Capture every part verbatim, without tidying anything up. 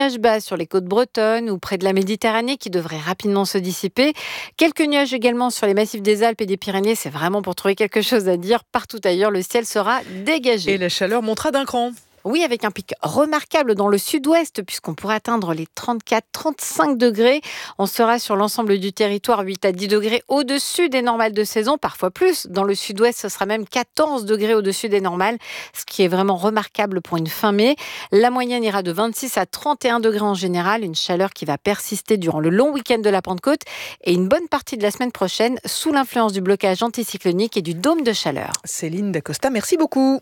nuages bas sur les côtes bretonnes ou près de la Méditerranée qui devraient rapidement se dissiper. Quelques nuages également sur les massifs des Alpes et des Pyrénées. C'est vraiment pour trouver quelque chose à dire. Partout ailleurs, le ciel sera dégagé. Et la chaleur montera d'un cran. Oui, avec un pic remarquable dans le sud-ouest, puisqu'on pourrait atteindre les trente-quatre à trente-cinq degrés. On sera sur l'ensemble du territoire huit à dix degrés au-dessus des normales de saison, parfois plus. Dans le sud-ouest, ce sera même quatorze degrés au-dessus des normales, ce qui est vraiment remarquable pour une fin mai. La moyenne ira de vingt-six à trente et un degrés en général, une chaleur qui va persister durant le long week-end de la Pentecôte et une bonne partie de la semaine prochaine sous l'influence du blocage anticyclonique et du dôme de chaleur. Céline Dacosta, merci beaucoup.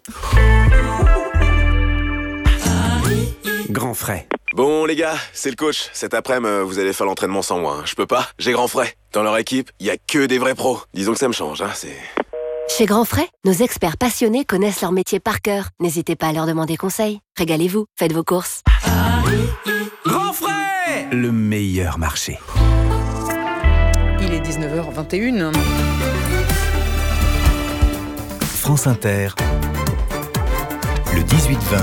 Grand frais. Bon les gars, c'est le coach. Cet après-midi, vous allez faire l'entraînement sans moi. Hein. Je peux pas, j'ai grand frais. Dans leur équipe, il y a que des vrais pros. Disons que ça me change, hein, c'est... Chez Grand Frais, nos experts passionnés connaissent leur métier par cœur. N'hésitez pas à leur demander conseil. Régalez-vous, faites vos courses. Grand frais, le meilleur marché. Il est dix-neuf heures vingt et une. France Inter, le dix-huit vingt.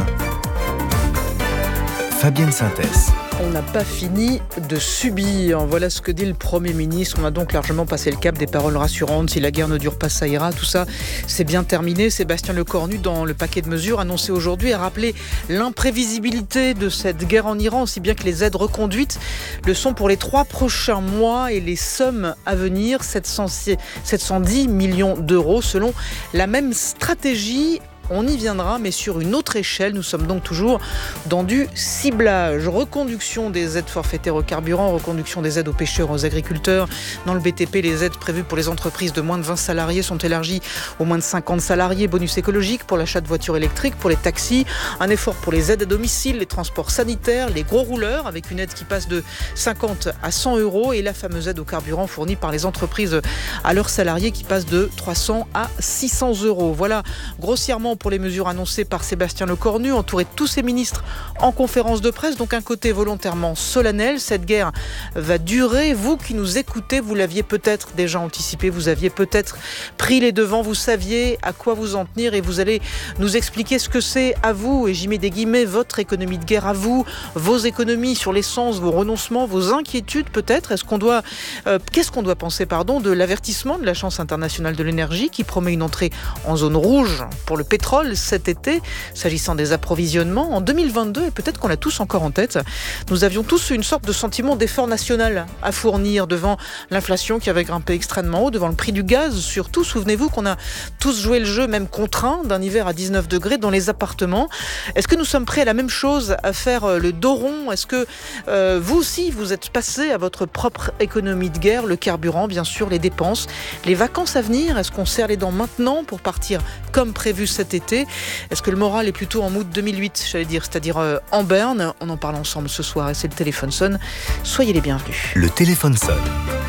Fabienne Synthèse. On n'a pas fini de subir. Voilà ce que dit le Premier ministre. On a donc largement passé le cap des paroles rassurantes. Si la guerre ne dure pas, ça ira. Tout ça, c'est bien terminé. Sébastien Lecornu, dans le paquet de mesures annoncé aujourd'hui, a rappelé l'imprévisibilité de cette guerre en Iran, aussi bien que les aides reconduites le sont pour les trois prochains mois et les sommes à venir, sept cent dix millions d'euros, selon la même stratégie. On y viendra, mais sur une autre échelle. Nous sommes donc toujours dans du ciblage. Reconduction des aides forfaitaires aux carburants, reconduction des aides aux pêcheurs, aux agriculteurs. Dans le B T P, les aides prévues pour les entreprises de moins de vingt salariés sont élargies aux moins de cinquante salariés. Bonus écologique pour l'achat de voitures électriques, pour les taxis. Un effort pour les aides à domicile, les transports sanitaires, les gros rouleurs, avec une aide qui passe de cinquante à cent euros. Et la fameuse aide aux carburants fournie par les entreprises à leurs salariés qui passe de trois cents à six cents euros. Voilà, grossièrement, pour les mesures annoncées par Sébastien Lecornu, entouré de tous ses ministres en conférence de presse. Donc un côté volontairement solennel. Cette guerre va durer. Vous qui nous écoutez, vous l'aviez peut-être déjà anticipé, vous aviez peut-être pris les devants, vous saviez à quoi vous en tenir et vous allez nous expliquer ce que c'est à vous, et j'y mets des guillemets, votre économie de guerre à vous, vos économies sur l'essence, vos renoncements, vos inquiétudes peut-être. Est-ce qu'on doit, euh, qu'est-ce qu'on doit penser pardon, de l'avertissement de l'Agence internationale de l'énergie qui promet une entrée en zone rouge pour le pétrole cet été, s'agissant des approvisionnements. En deux mille vingt-deux, et peut-être qu'on l'a tous encore en tête, nous avions tous une sorte de sentiment d'effort national à fournir devant l'inflation qui avait grimpé extrêmement haut, devant le prix du gaz surtout. Souvenez-vous qu'on a tous joué le jeu, même contraint, d'un hiver à dix-neuf degrés dans les appartements. Est-ce que nous sommes prêts à la même chose, à faire le dos rond? Est-ce que euh, vous aussi, vous êtes passé à votre propre économie de guerre? Le carburant, bien sûr, les dépenses, les vacances à venir. Est-ce qu'on serre les dents maintenant pour partir comme prévu cet été? Est-ce que le moral est plutôt en mood deux mille huit, j'allais dire, c'est-à-dire euh, en berne? On en parle ensemble ce soir et c'est le téléphone sonne. Soyez les bienvenus. Le téléphone sonne.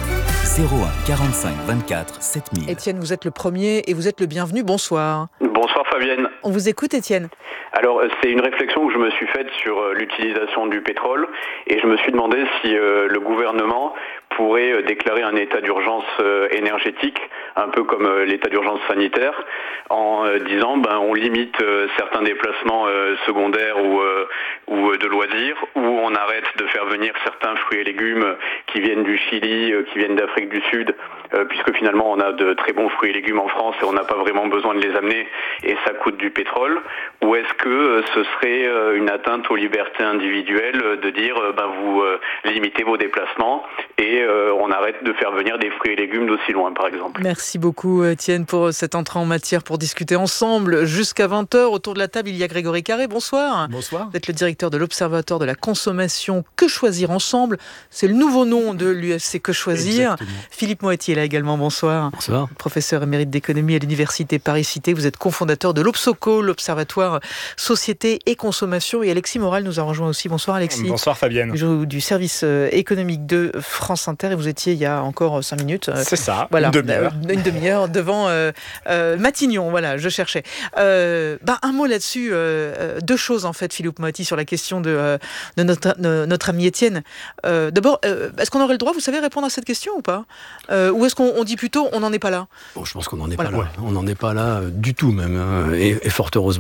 zéro un quarante-cinq vingt-quatre sept mille. Étienne, vous êtes le premier et vous êtes le bienvenu. Bonsoir. Bonsoir Fabienne. On vous écoute, Étienne. Alors c'est une réflexion que je me suis faite sur euh, l'utilisation du pétrole et je me suis demandé si euh, le gouvernement pourrait euh, déclarer un état d'urgence euh, énergétique, un peu comme euh, l'état d'urgence sanitaire, en euh, disant ben on limite euh, certains déplacements euh, secondaires ou euh, ou euh, de loisirs, ou on arrête de faire venir certains fruits et légumes qui viennent du Chili, euh, qui viennent d'Afrique du Sud, euh, puisque finalement on a de très bons fruits et légumes en France et on n'a pas vraiment besoin de les amener et ça coûte du pétrole. Ou est-ce que euh, ce serait euh, une atteinte aux libertés individuelles euh, de dire euh, ben vous euh, limitez vos déplacements et euh, on arrête de faire venir des fruits et légumes d'aussi loin, par exemple. Merci beaucoup, Étienne, pour cette entrée en matière pour discuter ensemble jusqu'à vingt heures. Autour de la table, il y a Grégory Carré. Bonsoir. Bonsoir. Vous êtes le directeur de l'Observatoire de la consommation Que Choisir Ensemble. C'est le nouveau nom de l'U F C Que Choisir. Exactement. Philippe Moitié est là également. Bonsoir. Bonsoir. Professeur émérite d'économie à l'Université Paris-Cité. Vous êtes cofondateur de l'Obsoco, l'Observatoire Société et Consommation. Et Alexis Morel nous a rejoint aussi. Bonsoir Alexis. Bonsoir Fabienne. Du service économique de France Inter. Et vous étiez il y a encore cinq minutes. C'est ça, voilà, une demi-heure. Euh, une demi-heure devant euh, euh, Matignon. Voilà, je cherchais. Euh, bah, un mot là-dessus. Euh, deux choses en fait, Philippe Moiti, sur la question de, euh, de, notre, de notre ami Étienne. Euh, d'abord, euh, est-ce qu'on aurait le droit, vous savez, répondre à cette question ou pas? euh, Ou est-ce qu'on on dit plutôt on n'en est pas là? Bon, je pense qu'on n'en est voilà. pas là. On n'en est pas là du tout même, hein, et, et fort heureusement.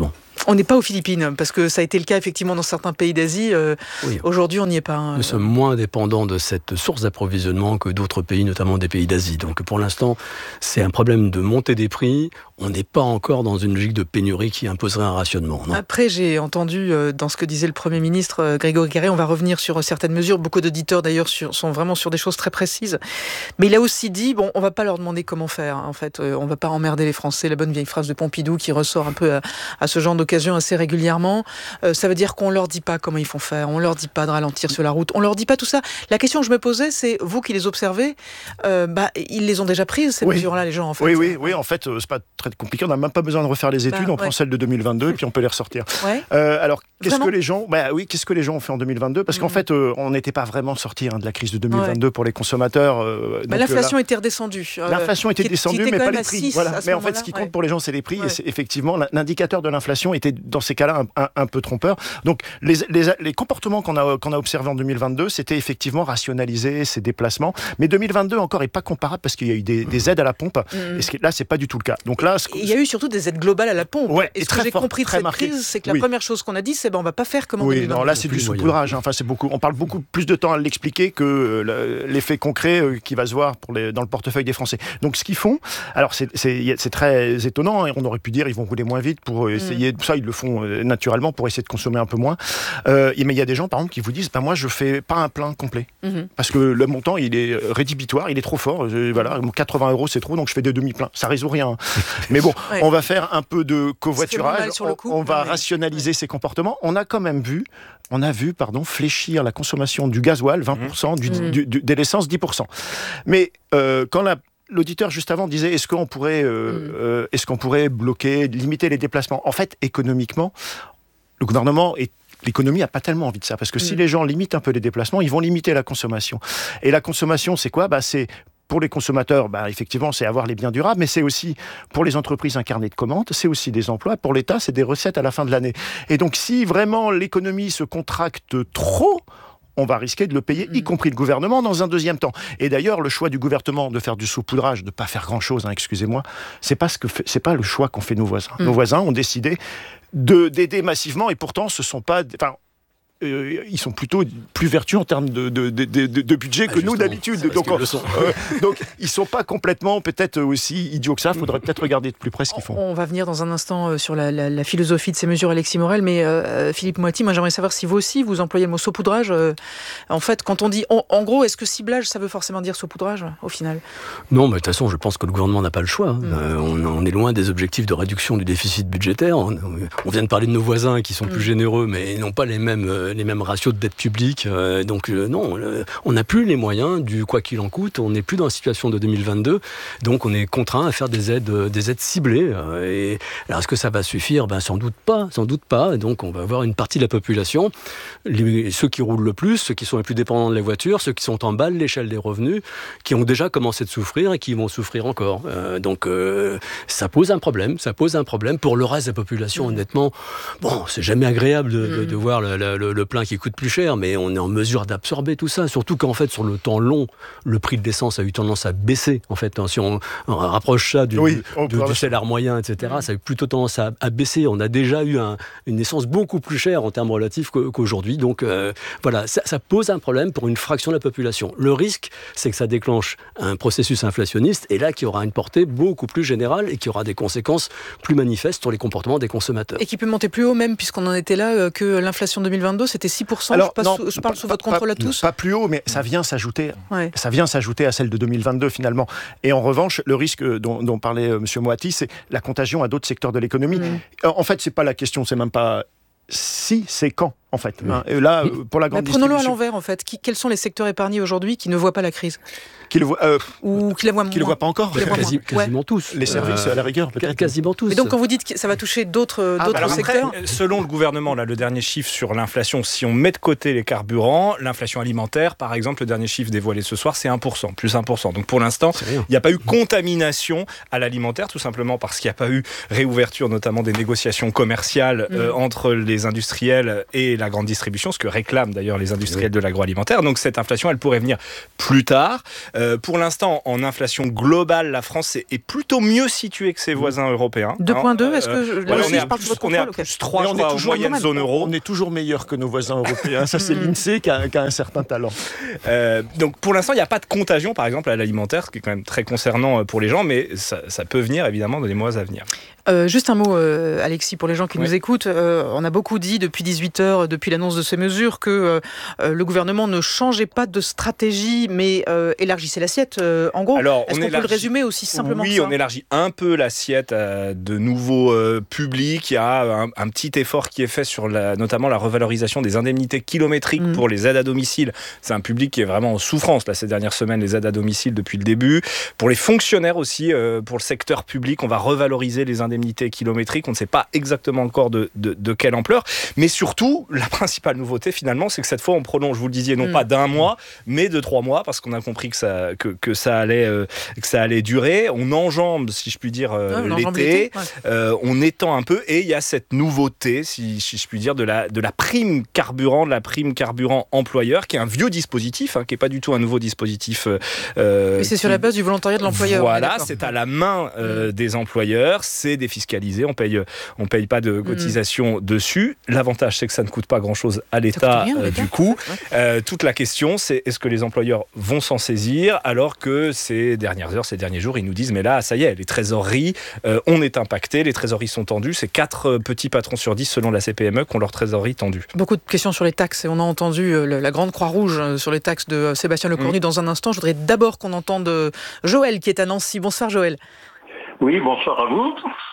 On n'est pas aux Philippines, parce que ça a été le cas effectivement dans certains pays d'Asie. Euh, oui. Aujourd'hui, on n'y est pas. Hein. Nous sommes moins dépendants de cette source d'approvisionnement que d'autres pays, notamment des pays d'Asie. Donc pour l'instant, c'est un problème de montée des prix. On n'est pas encore dans une logique de pénurie qui imposerait un rationnement. Non. Après, j'ai entendu euh, dans ce que disait le Premier ministre euh, Grégory Carré, on va revenir sur certaines mesures. Beaucoup d'auditeurs d'ailleurs sur, sont vraiment sur des choses très précises. Mais il a aussi dit, bon, on ne va pas leur demander comment faire. Hein, en fait, euh, on ne va pas emmerder les Français. La bonne vieille phrase de Pompidou qui ressort un peu à, à ce genre d'occasion assez régulièrement. Euh, ça veut dire qu'on ne leur dit pas comment ils font faire. On ne leur dit pas de ralentir sur la route. On ne leur dit pas tout ça. La question que je me posais, c'est vous qui les observez, euh, bah, ils les ont déjà prises ces oui. mesures-là, les gens en fait. Oui, oui, oui. En fait, euh, c'est pas très compliqué. On n'a même pas besoin de refaire les études. Bah, on ouais. prend celle de deux mille vingt-deux et puis on peut les ressortir. Ouais. Euh, alors, qu'est-ce vraiment que les gens, bah oui, qu'est-ce que les gens ont fait en deux mille vingt-deux? Parce mmh. qu'en fait, euh, on n'était pas vraiment sorti hein, de la crise de deux mille vingt-deux ouais. pour les consommateurs. Euh, bah, donc, l'inflation là, était redescendue. Euh, l'inflation était qui, descendue, qui mais pas les prix. Voilà. Mais en fait, ce qui compte ouais. pour les gens, c'est les prix. Ouais. Et c'est, effectivement, l'indicateur de l'inflation était dans ces cas-là un, un, un peu trompeur. Donc, les, les, les comportements qu'on a, qu'on a observés en deux mille vingt-deux, c'était effectivement rationaliser ces déplacements. Mais deux mille vingt-deux encore est pas comparable parce qu'il y a eu des, des aides à la pompe. Mmh. Et ce qui, là, c'est pas du tout le cas. Donc là, ce, il y a eu surtout des aides globales à la pompe. Ouais, et ce que j'ai fort, compris de cette marqué. crise, c'est que la oui. première chose qu'on a dit, c'est ben on va pas faire comme en oui, deux mille vingt-deux. Non, là c'est du saupoudrage. Enfin, c'est beaucoup. On parle beaucoup plus de temps à l'expliquer que euh, l'effet concret euh, qui va se voir pour les, dans le portefeuille des Français. Donc ce qu'ils font, alors c'est, c'est, c'est très étonnant. Hein, on aurait pu dire ils vont rouler moins vite pour essayer. Mm. Ça, ils le font euh, naturellement pour essayer de consommer un peu moins. Euh, mais il y a des gens, par exemple, qui vous disent, ben moi je fais pas un plein complet mm-hmm. parce que le montant il est rédhibitoire, il est trop fort. Euh, voilà, quatre-vingts euros c'est trop, donc je fais des demi-pleins. Ça résout rien. Mais bon, ouais. on va faire un peu de covoiturage. On, on va ouais. rationaliser ouais. ces comportements. On a quand même vu, on a vu, pardon, fléchir la consommation du gasoil vingt pour cent, mmh. du, du, du, de l'essence dix pour cent. Mais euh, quand la L'auditeur juste avant disait est-ce qu'on pourrait, euh, mmh. euh, est-ce qu'on pourrait bloquer, limiter les déplacements? En fait, économiquement, le gouvernement est L'économie n'a pas tellement envie de ça, parce que mmh. si les gens limitent un peu les déplacements, ils vont limiter la consommation. Et la consommation, c'est quoi? Bah, c'est pour les consommateurs, bah, effectivement, c'est avoir les biens durables, mais c'est aussi pour les entreprises un carnet de commandes, c'est aussi des emplois. Pour l'État, c'est des recettes à la fin de l'année. Et donc, si vraiment l'économie se contracte trop, on va risquer de le payer, y compris le gouvernement, dans un deuxième temps. Et d'ailleurs, le choix du gouvernement de faire du saupoudrage, de ne pas faire grand-chose, hein, excusez-moi, c'est pas ce que fait, c'est pas le choix qu'ont fait nos voisins. Mmh. Nos voisins ont décidé de, d'aider massivement, et pourtant, ce sont pas... Enfin, Euh, ils sont plutôt plus vertueux en termes de, de, de, de, de budget ah, que nous d'habitude. Donc, on, euh, donc ils ne sont pas complètement peut-être aussi idiots que ça. Il faudrait peut-être regarder de plus près ce qu'ils font. On va venir dans un instant sur la, la, la philosophie de ces mesures, Alexis Morel. Mais euh, Philippe Moati, moi j'aimerais savoir si vous aussi vous employez le mot saupoudrage. Euh, en fait, quand on dit, on, en gros, est-ce que ciblage, ça veut forcément dire saupoudrage au final? Non, mais de toute façon, je pense que le gouvernement n'a pas le choix. Mmh. Euh, on, on est loin des objectifs de réduction du déficit budgétaire. On, on vient de parler de nos voisins qui sont mmh. plus généreux, mais ils n'ont pas les mêmes, les mêmes ratios de public, euh, donc euh, non, euh, on n'a plus les moyens du quoi qu'il en coûte, on n'est plus dans la situation de deux mille vingt-deux, donc on est contraint à faire des aides, euh, des aides ciblées. Euh, et alors est-ce que ça va suffire? Ben sans doute pas, sans doute pas. Et donc on va avoir une partie de la population, les, ceux qui roulent le plus, ceux qui sont les plus dépendants de la voiture, ceux qui sont en bas de l'échelle des revenus, qui ont déjà commencé de souffrir et qui vont souffrir encore. Euh, donc euh, ça pose un problème, ça pose un problème pour le reste de la population. Mmh. Honnêtement, bon, c'est jamais agréable de, mmh. de, de voir le, le, le plein qui coûte plus cher, mais on est en mesure d'absorber tout ça, surtout qu'en fait sur le temps long le prix de l'essence a eu tendance à baisser en fait, hein, si on, on rapproche ça du, oui, du, du salaire moyen, etc., mmh. ça a eu plutôt tendance à, à baisser. On a déjà eu un, une essence beaucoup plus chère en termes relatifs qu'aujourd'hui, donc euh, voilà, ça, ça pose un problème pour une fraction de la population. Le risque, c'est que ça déclenche un processus inflationniste, et là qui aura une portée beaucoup plus générale et qui aura des conséquences plus manifestes sur les comportements des consommateurs. Et qui peut monter plus haut même, puisqu'on en était là, euh, que l'inflation deux mille vingt-deux c'était six pour cent. Alors, je, non, sous, je parle pas, sous votre contrôle pas, à tous. Pas plus haut, mais ça vient s'ajouter. Ouais. Ça vient s'ajouter à celle de deux mille vingt-deux finalement. Et en revanche, le risque dont, dont parlait euh, M. Moati, c'est la contagion à d'autres secteurs de l'économie. Mmh. En fait, c'est pas la question, c'est même pas si, c'est quand. En fait, mmh. hein. Et là, pour la grande bah, prenons-le à l'envers, en fait. Qui, quels sont les secteurs épargnés aujourd'hui qui ne voient pas la crise? Qui le voient, euh, ou qui la voient moins. Qui le voient pas encore. Quasi, quasiment ouais. tous. Les services, euh, à la rigueur, peut-être. Quasiment tous. Et donc, quand vous dites que ça va toucher d'autres, ah, d'autres bah secteurs, après, selon le gouvernement, là, le dernier chiffre sur l'inflation, si on met de côté les carburants, l'inflation alimentaire, par exemple, le dernier chiffre dévoilé ce soir, c'est un pour cent, plus un pour cent. Donc, pour l'instant, il n'y a pas eu contamination à l'alimentaire, tout simplement parce qu'il n'y a pas eu réouverture, notamment des négociations commerciales mmh. euh, entre les industriels et et la grande distribution, ce que réclament d'ailleurs les industriels de l'agroalimentaire. Donc cette inflation, elle pourrait venir plus tard. Euh, pour l'instant, en inflation globale, la France est, est plutôt mieux située que ses voisins européens. deux virgule deux, est-ce que euh, là ouais, aussi, on est je à parle plus, de votre on est à contrôle, plus trois, je on crois, est en toujours moyenne zone euro. On est toujours meilleur que nos voisins européens. Ça, c'est l'INSEE qui a, qui a un certain talent. Euh, donc pour l'instant, il n'y a pas de contagion, par exemple, à l'alimentaire, ce qui est quand même très concernant pour les gens, mais ça, ça peut venir évidemment dans les mois à venir. Euh, juste un mot, euh, Alexis, pour les gens qui oui. nous écoutent. Euh, on a beaucoup dit depuis dix-huit heures, depuis l'annonce de ces mesures, que euh, le gouvernement ne changeait pas de stratégie, mais euh, élargissait l'assiette. Euh, en gros, Alors, est-ce on qu'on élargit... peut le résumer aussi simplement Oui, que ça ? on élargit un peu l'assiette à de nouveaux euh, publics. Il y a un, un petit effort qui est fait sur la, notamment la revalorisation des indemnités kilométriques mmh. pour les aides à domicile. C'est un public qui est vraiment en souffrance là, ces dernières semaines, les aides à domicile depuis le début. Pour les fonctionnaires aussi, euh, pour le secteur public, on va revaloriser les indemnités kilométriques. On ne sait pas exactement encore de, de, de quelle ampleur. Mais surtout, la principale nouveauté finalement, c'est que cette fois, on prolonge, vous le disiez, non mmh. pas d'un mois, mais de trois mois, parce qu'on a compris que ça, que, que ça, allait, euh, que ça allait durer. On enjambe, si je puis dire, euh, ouais, l'été. l'été ouais. euh, on étend un peu. Et il y a cette nouveauté, si, si je puis dire, de la, de la prime carburant, de la prime carburant employeur, qui est un vieux dispositif, hein, qui n'est pas du tout un nouveau dispositif. Euh, et c'est qui... sur la base du volontariat de l'employeur. Voilà, c'est à la main euh, mmh. des employeurs, c'est défiscalisé, on paye, on paye pas de cotisation mmh. dessus. L'avantage, c'est que ça ne coûte pas grand-chose à l'État, rien, euh, du coup. Ouais. Euh, toute la question, c'est est-ce que les employeurs vont s'en saisir, alors que ces dernières heures, ces derniers jours, ils nous disent, mais là, ça y est, les trésoreries, euh, on est impacté, les trésoreries sont tendues. C'est quatre euh, petits patrons sur dix, selon la C P M E, qui ont leur trésorerie tendue. Beaucoup de questions sur les taxes, et on a entendu euh, la grande Croix-Rouge euh, sur les taxes de Sébastien Lecornu mmh. dans un instant. Je voudrais d'abord qu'on entende euh, Joël, qui est à Nancy. Bonsoir, Joël. Oui, bonsoir à vous.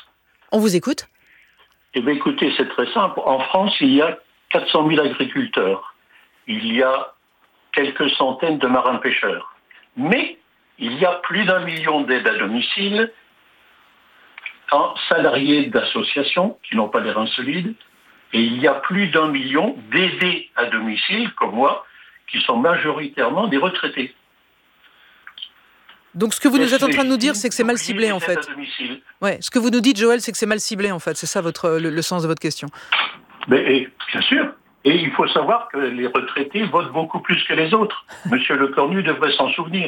On vous écoute. Eh bien, écoutez, c'est très simple. En France, il y a quatre cent mille agriculteurs. Il y a quelques centaines de marins-pêcheurs. Mais il y a plus d'un million d'aides à domicile, en salariés d'associations qui n'ont pas les reins solides, et il y a plus d'un million d'aidés à domicile, comme moi, qui sont majoritairement des retraités. Donc ce que vous nous êtes en train de nous dire, c'est que c'est mal ciblé en fait. Ouais, ce que vous nous dites, Joël, c'est que c'est mal ciblé en fait. C'est ça votre, le, le sens de votre question. Mais, bien sûr. Et il faut savoir que les retraités votent beaucoup plus que les autres. Monsieur Lecornu devrait s'en souvenir.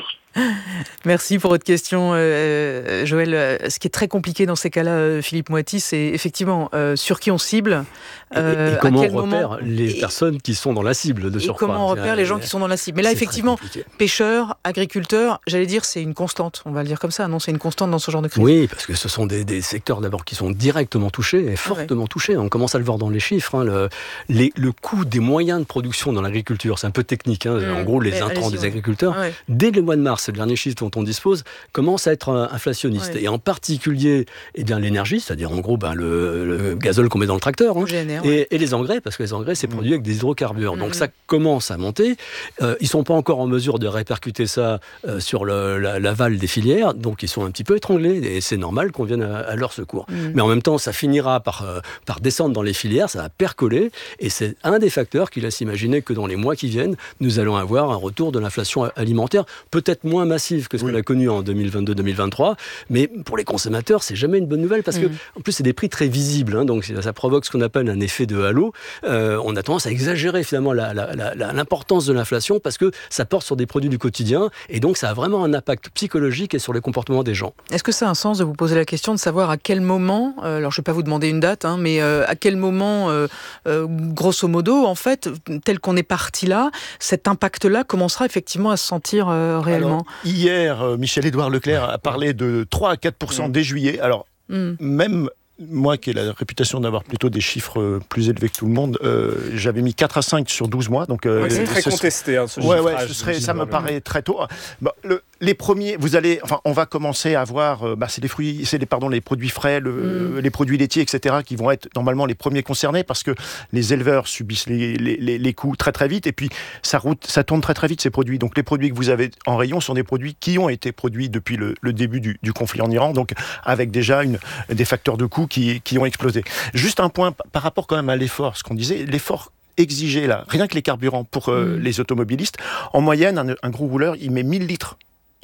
Merci pour votre question, euh, Joël. Ce qui est très compliqué dans ces cas-là, Philippe Moiti, c'est effectivement euh, sur qui on cible. Euh, et, et comment on repère moment, les et, personnes qui sont dans la cible de surcroît. Comment on repère les gens qui sont dans la cible. Mais là, effectivement, pêcheurs, agriculteurs, j'allais dire, c'est une constante. On va le dire comme ça, non ? C'est une constante dans ce genre de crise. Oui, parce que ce sont des, des secteurs d'abord qui sont directement touchés et fortement ouais. touchés. On commence à le voir dans les chiffres. Hein, le, les, le coût des moyens de production dans l'agriculture, c'est un peu technique. Hein, mmh, en gros, les intrants des ouais. agriculteurs, ouais. dès le mois de mars, le dernier chiffre dont on dispose, commence à être inflationniste. Ouais. Et en particulier, eh bien, l'énergie, c'est-à-dire en gros ben, le, le gazole qu'on met dans le tracteur, hein, G N R, et, ouais. et les engrais, parce que les engrais, c'est mmh. produit avec des hydrocarbures. Mmh. Donc ça commence à monter. Euh, ils ne sont pas encore en mesure de répercuter ça euh, sur le, la, l'aval des filières, donc ils sont un petit peu étranglés. Et c'est normal qu'on vienne à, à leur secours. Mmh. Mais en même temps, ça finira par, euh, par descendre dans les filières, ça va percoler, et c'est un des facteurs qui laisse imaginer que dans les mois qui viennent, nous allons avoir un retour de l'inflation alimentaire, peut-être moins massive que ce oui. qu'on a connu en deux mille vingt-deux deux mille vingt-trois, mais pour les consommateurs, c'est jamais une bonne nouvelle, parce que, mmh. en plus, c'est des prix très visibles, hein, donc ça provoque ce qu'on appelle un effet de halo. Euh, on a tendance à exagérer finalement la, la, la, la, l'importance de l'inflation, parce que ça porte sur des produits du quotidien, et donc ça a vraiment un impact psychologique et sur les comportements des gens. Est-ce que ça a un sens de vous poser la question de savoir à quel moment, euh, alors je ne vais pas vous demander une date, hein, mais euh, à quel moment, euh, euh, grosso modo, en fait, tel qu'on est parti là, cet impact-là commencera effectivement à se sentir euh, réellement. Alors, hier, euh, Michel-Édouard Leclerc a parlé de trois à quatre pour cent mmh. dès juillet. Alors, mmh. même moi qui ai la réputation d'avoir plutôt des chiffres plus élevés que tout le monde, euh, j'avais mis quatre à cinq sur douze mois. Donc, euh, ouais, c'est très contesté, hein, ce ouais, ouais, ce serait, ça me le... paraît très tôt. Bon, le, les premiers, vous allez, enfin, on va commencer à voir, euh, bah, c'est les fruits, c'est les, pardon, les produits frais, le, mm. les produits laitiers, et cetera, qui vont être normalement les premiers concernés, parce que les éleveurs subissent les, les, les, les coûts très très vite, et puis ça, route, ça tourne très très vite ces produits. Donc les produits que vous avez en rayon sont des produits qui ont été produits depuis le, le début du, du conflit en Iran, donc avec déjà une, des facteurs de coûts qui, qui ont explosé. Juste un point par rapport quand même à l'effort, ce qu'on disait, l'effort exigé là, rien que les carburants pour euh, mm. les automobilistes, en moyenne, un, un gros rouleur, il met mille litres.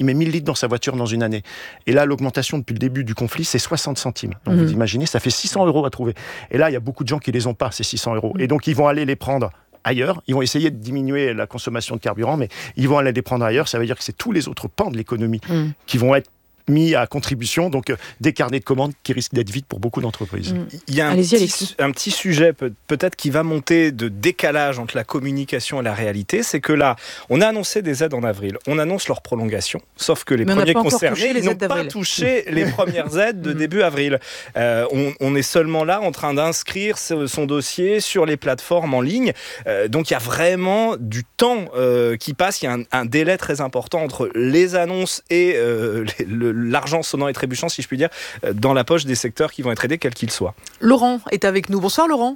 il met mille litres dans sa voiture dans une année. Et là, l'augmentation depuis le début du conflit, c'est soixante centimes. Donc, mmh. vous imaginez, ça fait six cents euros à trouver. Et là, il y a beaucoup de gens qui les ont pas, ces six cents euros. Mmh. Et donc, ils vont aller les prendre ailleurs. Ils vont essayer de diminuer la consommation de carburant, mais ils vont aller les prendre ailleurs. Ça veut dire que c'est tous les autres pans de l'économie mmh. qui vont être mis à contribution, donc euh, des carnets de commandes qui risquent d'être vides pour beaucoup d'entreprises. Mmh. Il y a un petit, un petit sujet peut- peut-être qui va monter de décalage entre la communication et la réalité, c'est que là, on a annoncé des aides en avril, on annonce leur prolongation, sauf que les Mais premiers concernés n'ont pas d'avril. touché les premières aides de début avril. Euh, on, on est seulement là en train d'inscrire son dossier sur les plateformes en ligne, euh, donc il y a vraiment du temps euh, qui passe, il y a un, un délai très important entre les annonces et euh, les, le l'argent sonnant et trébuchant, si je puis dire, dans la poche des secteurs qui vont être aidés, quels qu'ils soient. Laurent est avec nous. Bonsoir Laurent.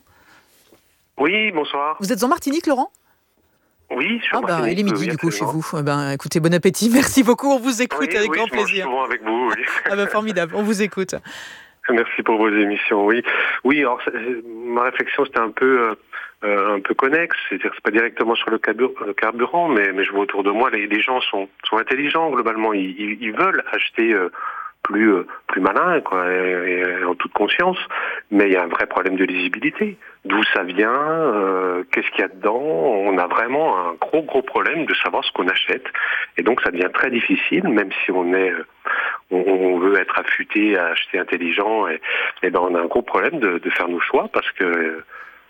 Oui, bonsoir. Vous êtes en Martinique, Laurent ? Oui, je suis ah en bah, Martinique. Il est midi oui, du coup chez absolument. vous. Eh ben, écoutez, bon appétit. Merci beaucoup. On vous écoute oui, avec oui, grand je mange plaisir. souvent avec vous. Oui. Ah bah, formidable. On vous écoute. Merci pour vos émissions. Oui, oui. Alors ma réflexion c'était un peu. Euh, Euh, un peu connexe, c'est-à-dire c'est pas directement sur le, cabur- le carburant, mais, mais je vois autour de moi, les, les gens sont, sont intelligents globalement, ils, ils, ils veulent acheter euh, plus, euh, plus malin, quoi, et, et en toute conscience, mais il y a un vrai problème de lisibilité. D'où ça vient, euh, qu'est-ce qu'il y a dedans, on a vraiment un gros gros problème de savoir ce qu'on achète, et donc ça devient très difficile, même si on est... Euh, on, on veut être affûté à acheter intelligent, et, et ben on a un gros problème de, de faire nos choix, parce que euh,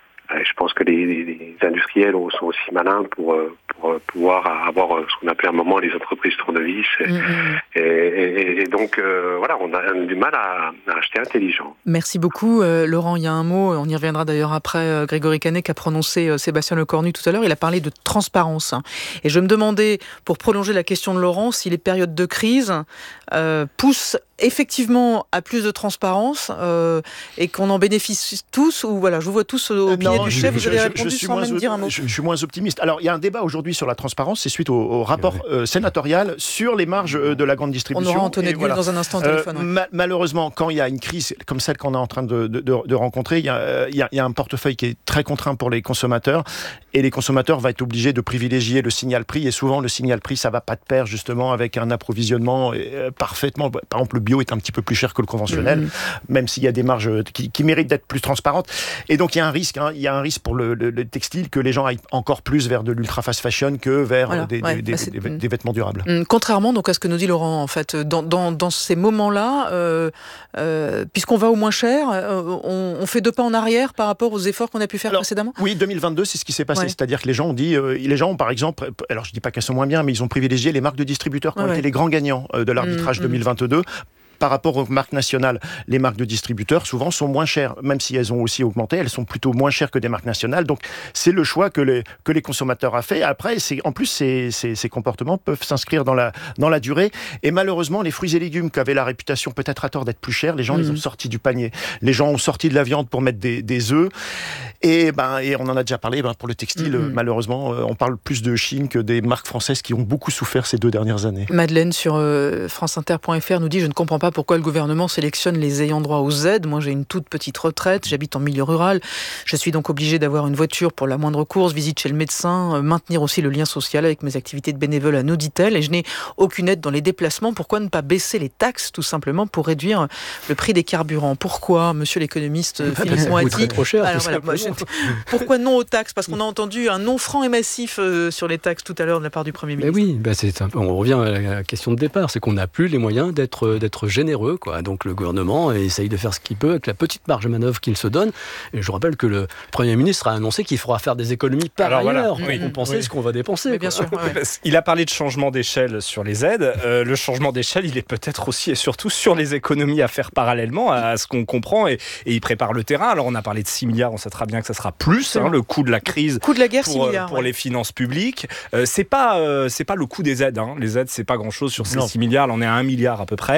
je pense que les, les, les industriels sont aussi malins pour, pour pouvoir avoir ce qu'on appelait à un moment les entreprises tournevis. Et, mmh. et, et, et donc, euh, voilà, on a du mal à, à acheter intelligent. Merci beaucoup, euh, Laurent. Il y a un mot, on y reviendra d'ailleurs après, euh, Grégory Canet, qu'a prononcé euh, Sébastien Lecornu tout à l'heure. Il a parlé de transparence. Et je me demandais, pour prolonger la question de Laurent, si les périodes de crise euh, poussent effectivement à plus de transparence euh, et qu'on en bénéficie tous, ou voilà, je vous vois tous au euh, pied du chef, vous avez répondu sans même dire un mot. Je, je suis moins optimiste. Alors, il y a un débat aujourd'hui sur la transparence, c'est suite au, au rapport euh, sénatorial sur les marges euh, de la grande distribution. On aura Antoinette Gull voilà. dans un instant au téléphone. Euh, ouais. ma- malheureusement, quand il y a une crise comme celle qu'on est en train de, de, de, de rencontrer, il y, a, il, y a, il y a un portefeuille qui est très contraint pour les consommateurs, et les consommateurs vont être obligés de privilégier le signal prix, et souvent le signal prix, ça va pas de pair justement avec un approvisionnement euh, parfaitement. Par exemple, le bio est un petit peu plus cher que le conventionnel, mmh. même s'il y a des marges qui, qui méritent d'être plus transparentes. Et donc il y a un risque, hein, il y a un risque pour le, le, le textile que les gens aillent encore plus vers de l'ultra fast fashion que vers voilà, des, ouais, des, bah des, des, des vêtements durables. Mmh, contrairement donc à ce que nous dit Laurent, en fait, dans, dans, dans ces moments-là, euh, euh, puisqu'on va au moins cher, euh, on, on fait deux pas en arrière par rapport aux efforts qu'on a pu faire alors, précédemment. Oui, deux mille vingt-deux, c'est ce qui s'est passé, ouais. C'est-à-dire que les gens ont dit, euh, les gens ont par exemple, alors je dis pas qu'elles sont moins bien, mais ils ont privilégié les marques de distributeurs qui ouais, ont ouais. été les grands gagnants euh, de l'arbitrage mmh, deux mille vingt-deux. Par rapport aux marques nationales, les marques de distributeurs, souvent, sont moins chères. Même si elles ont aussi augmenté, elles sont plutôt moins chères que des marques nationales. Donc, c'est le choix que les, que les consommateurs ont fait. Après, c'est, en plus, ces, ces, ces comportements peuvent s'inscrire dans la, dans la durée. Et malheureusement, les fruits et légumes qui avaient la réputation, peut-être à tort, d'être plus chers, les gens mmh. les ont sortis du panier. Les gens ont sorti de la viande pour mettre des, des œufs. Et, ben, et on en a déjà parlé, ben, pour le textile, mmh. malheureusement, on parle plus de Chine que des marques françaises qui ont beaucoup souffert ces deux dernières années. Madeleine, sur euh, franceinter point f r, nous dit « Je ne comprends pas pourquoi le gouvernement sélectionne les ayants droit aux aides. Moi, j'ai une toute petite retraite, j'habite en milieu rural. Je suis donc obligé d'avoir une voiture pour la moindre course, visite chez le médecin, euh, maintenir aussi le lien social avec mes activités de bénévole, nous dit-elle. Et je n'ai aucune aide dans les déplacements. Pourquoi ne pas baisser les taxes, tout simplement, pour réduire le prix des carburants ? Pourquoi, monsieur l'économiste ah, Philippe bah, Moati trop cher, alors, voilà, moi, je... Pourquoi non aux taxes ? Parce qu'on a entendu un non franc et massif euh, sur les taxes tout à l'heure de la part du Premier ministre. Mais oui, bah c'est un... on revient à la question de départ, c'est qu'on n'a plus les moyens d'être, d'être généreux, quoi. Donc le gouvernement essaye de faire ce qu'il peut avec la petite marge de manœuvre qu'il se donne. Et je rappelle que le Premier ministre a annoncé qu'il faudra faire des économies par Alors ailleurs voilà, oui, pour compenser oui. ce qu'on va dépenser. Mais bien sûr, ouais. Il a parlé de changement d'échelle sur les aides. Euh, le changement d'échelle, il est peut-être aussi et surtout sur les économies à faire parallèlement à ce qu'on comprend, et, et il prépare le terrain. Alors on a parlé de six milliards, on sait très bien que ça sera plus, hein, le coût de la crise, coût de la guerre, pour, six milliards, pour ouais. les finances publiques. Euh, c'est pas euh, c'est pas le coût des aides. Hein. Les aides, c'est pas grand-chose sur ces non. six milliards. Là, on est à un milliard à peu près. Mmh. Euh,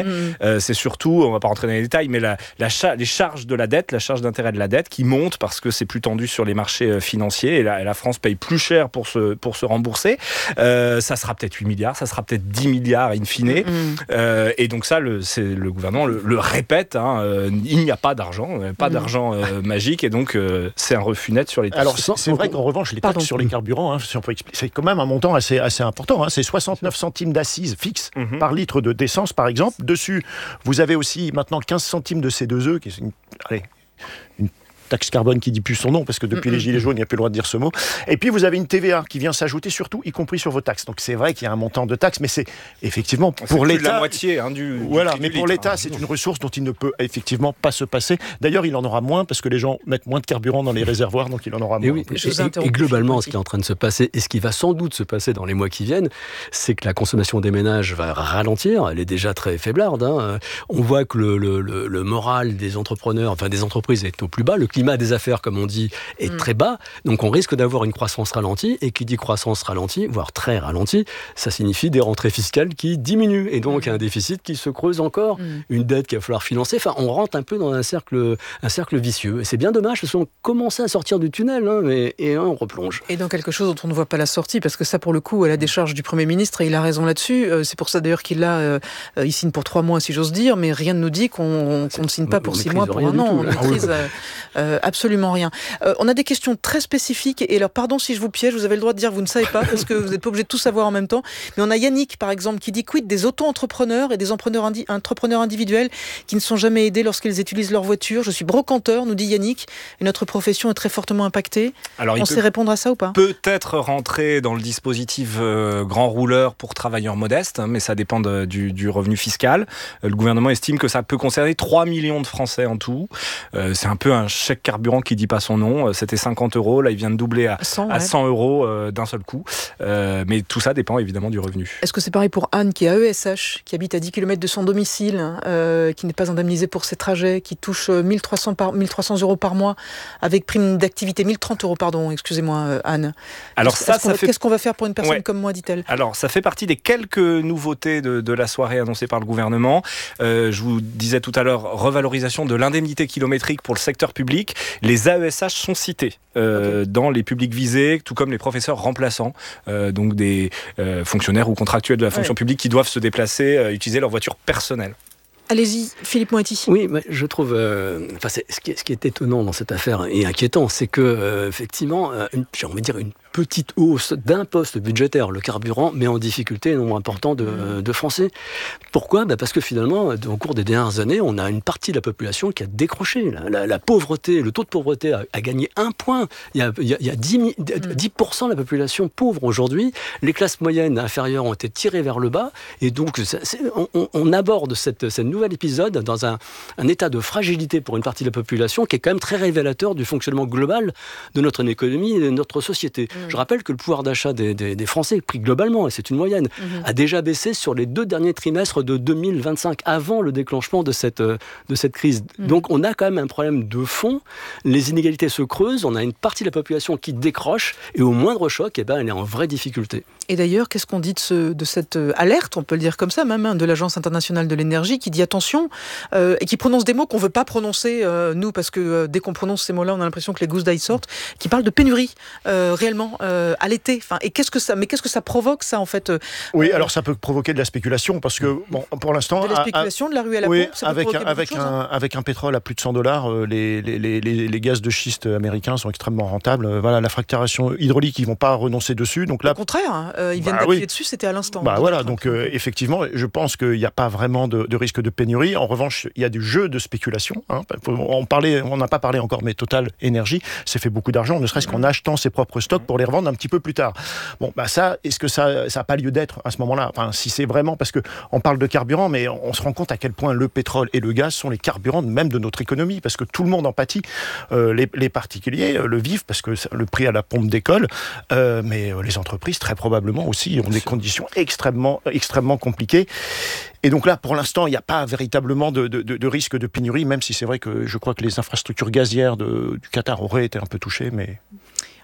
Euh, c'est surtout, on va pas rentrer dans les détails, mais la, la cha- les charges de la dette, la charge d'intérêt de la dette qui monte parce que c'est plus tendu sur les marchés financiers et la, et la France paye plus cher pour se, pour se rembourser. Euh, ça sera peut-être huit milliards, ça sera peut-être dix milliards in fine. Mmh. Euh, et donc ça, le, c'est, le gouvernement le, le répète, hein, euh, il n'y a pas d'argent, pas mmh. d'argent euh, magique et donc euh, c'est un refus net sur les taxes. Alors c'est, c'est vrai qu'en revanche, les taxes Pardon. sur les carburants, hein, si on peut expliquer, c'est quand même un montant assez, assez important. Hein, c'est soixante-neuf centimes d'assises fixes mmh. par litre de, d'essence, par exemple. Dessus, vous avez aussi maintenant quinze centimes de C deux E, qui est une, allez, une taxe carbone qui dit plus son nom, parce que depuis mmh. les Gilets jaunes, il n'y a plus le droit de dire ce mot. Et puis, vous avez une T V A qui vient s'ajouter surtout, y compris sur vos taxes. Donc, c'est vrai qu'il y a un montant de taxes, mais c'est effectivement pour c'est l'État... la moitié hein, du, du Voilà, mais du pour litre, l'État, hein. c'est une ressource dont il ne peut effectivement pas se passer. D'ailleurs, il en aura moins, parce que les gens mettent moins de carburant dans les réservoirs, donc il en aura moins. Et, oui, et, et, et globalement, ce qui est en train de se passer, et ce qui va sans doute se passer dans les mois qui viennent, c'est que la consommation des ménages va ralentir. Elle est déjà très faiblarde. Hein. On voit que le, le, le, le moral des entrepreneurs, enfin des entreprises est au plus bas. Le climat des affaires, comme on dit, est mmh. très bas. Donc on risque d'avoir une croissance ralentie. Et qui dit croissance ralentie, voire très ralentie, ça signifie des rentrées fiscales qui diminuent. Et donc mmh. un déficit qui se creuse encore, mmh. une dette qu'il va falloir financer. Enfin, on rentre un peu dans un cercle, un cercle vicieux. Et c'est bien dommage parce qu'on commençait à sortir du tunnel hein, mais, et hein, on replonge. Et dans quelque chose dont on ne voit pas la sortie, parce que ça, pour le coup, à la décharge du Premier ministre, et il a raison là-dessus. Euh, c'est pour ça d'ailleurs qu'il l'a, euh, il signe pour trois mois, si j'ose dire, mais rien ne nous dit qu'on, qu'on ne signe pas pour six mois, pour un an. On ne maîtrise euh, euh, absolument rien. Euh, on a des questions très spécifiques, et alors pardon si je vous piège, vous avez le droit de dire que vous ne savez pas, parce que vous n'êtes pas obligé de tout savoir en même temps, mais on a Yannick, par exemple, qui dit quid des auto-entrepreneurs et des entrepreneurs, indi- entrepreneurs individuels qui ne sont jamais aidés lorsqu'ils utilisent leur voiture. Je suis brocanteur, nous dit Yannick, et notre profession est très fortement impactée. Alors, on sait répondre à ça ou pas ? Peut-être rentrer dans le dispositif euh, grand rouleur pour travailleurs modestes, hein, mais ça dépend de, du, du revenu fiscal. Euh, le gouvernement estime que ça peut concerner trois millions de Français en tout. Euh, c'est un peu un chèque carburant qui dit pas son nom. Euh, c'était cinquante euros, là il vient de doubler à cent, à ouais. cent euros euh, d'un seul coup. Euh, mais tout ça dépend évidemment du revenu. Est-ce que c'est pareil pour Anne qui est à E S H, qui habite à dix kilomètres de son domicile, euh, qui n'est pas indemnisée pour ses trajets, qui touche mille trois cents, par, mille trois cents euros par mois avec prime d'activité, mille trente euros pardon, excusez-moi euh, Anne. Alors ça, ça va, fait... Qu'est-ce qu'on va faire pour une personne ouais. comme moi, dit-elle ? Alors ça fait partie des quelques nouveautés de, de la soirée annoncée par le gouvernement. Euh, je vous disais tout à l'heure, revalorisation de l'indemnité kilométrique pour le secteur public. Les A E S H sont cités euh, okay. dans les publics visés, tout comme les professeurs remplaçants, euh, donc des euh, fonctionnaires ou contractuels de la fonction ouais. publique qui doivent se déplacer, euh, utiliser leur voiture personnelle. Allez-y, Philippe Moati. Oui, mais je trouve, euh, enfin, c'est, ce, qui est, ce qui est étonnant dans cette affaire et inquiétant, c'est que euh, effectivement, euh, une, j'ai envie de dire une petite hausse d'un poste budgétaire, le carburant, met en difficulté un nombre important de, mmh. de Français. Pourquoi ? Ben parce que finalement, au cours des dernières années, on a une partie de la population qui a décroché. La, la, la pauvreté, le taux de pauvreté a, a gagné un point. Il y a, il y a, il y a dix, dix pour cent de la population pauvre aujourd'hui. Les classes moyennes inférieures ont été tirées vers le bas. Et donc, c'est, c'est, on, on aborde cette, cette nouvel épisode dans un, un état de fragilité pour une partie de la population qui est quand même très révélateur du fonctionnement global de notre économie et de notre société. Mmh. Je rappelle que le pouvoir d'achat des, des, des Français, pris globalement, et c'est une moyenne, mmh. a déjà baissé sur les deux derniers trimestres de deux mille vingt-cinq, avant le déclenchement de cette, de cette crise. Mmh. Donc on a quand même un problème de fond. Les inégalités se creusent, on a une partie de la population qui décroche, et au moindre choc, eh ben, elle est en vraie difficulté. Et d'ailleurs, qu'est-ce qu'on dit de, ce, de cette alerte, on peut le dire comme ça même, hein, de l'Agence internationale de l'énergie, qui dit attention, euh, et qui prononce des mots qu'on ne veut pas prononcer, euh, nous, parce que euh, dès qu'on prononce ces mots-là, on a l'impression que les gousses d'ail sortent, qui parle de pénurie, euh, réellement, euh, à l'été. Enfin, et qu'est-ce que ça, mais qu'est-ce que ça provoque, ça, en fait euh, Oui, alors ça peut provoquer de la spéculation, parce que, bon, pour l'instant... De la spéculation, à, à, de la rue à la oui, pompe, ça peut avec provoquer un, avec, choses, un, hein. avec un pétrole à plus de cent dollars, euh, les, les, les, les, les gaz de schiste américains sont extrêmement rentables. Euh, voilà, la fracturation hydraulique, ils ne vont pas renoncer dessus. Donc là, au contraire, hein, euh, ils viennent bah, d'appuyer oui. dessus, c'était à l'instant. Bah voilà, donc euh, effectivement, je pense qu'il n'y a pas vraiment de, de risque de pénurie. En revanche, il y a du jeu de spéculation. Hein. On parlait, on n'a pas parlé encore, mais Total Énergie s'est fait beaucoup d'argent, ne serait-ce qu'en achetant ses propres stocks pour les revendre un petit peu plus tard. Bon, bah ça, est-ce que ça n'a pas lieu d'être à ce moment-là ? Enfin, si c'est vraiment, parce qu'on parle de carburant, mais on se rend compte à quel point le pétrole et le gaz sont les carburants même de notre économie, parce que tout le monde en pâtit, euh, les, les particuliers euh, le vivent, parce que le prix à la pompe décolle, euh, mais euh, les entreprises, très probablement aussi, ont des conditions extrêmement, extrêmement compliquées. Et donc là, pour l'instant, il n'y a pas véritablement de, de, de risque de pénurie, même si c'est vrai que je crois que les infrastructures gazières de, du Qatar auraient été un peu touchées, mais...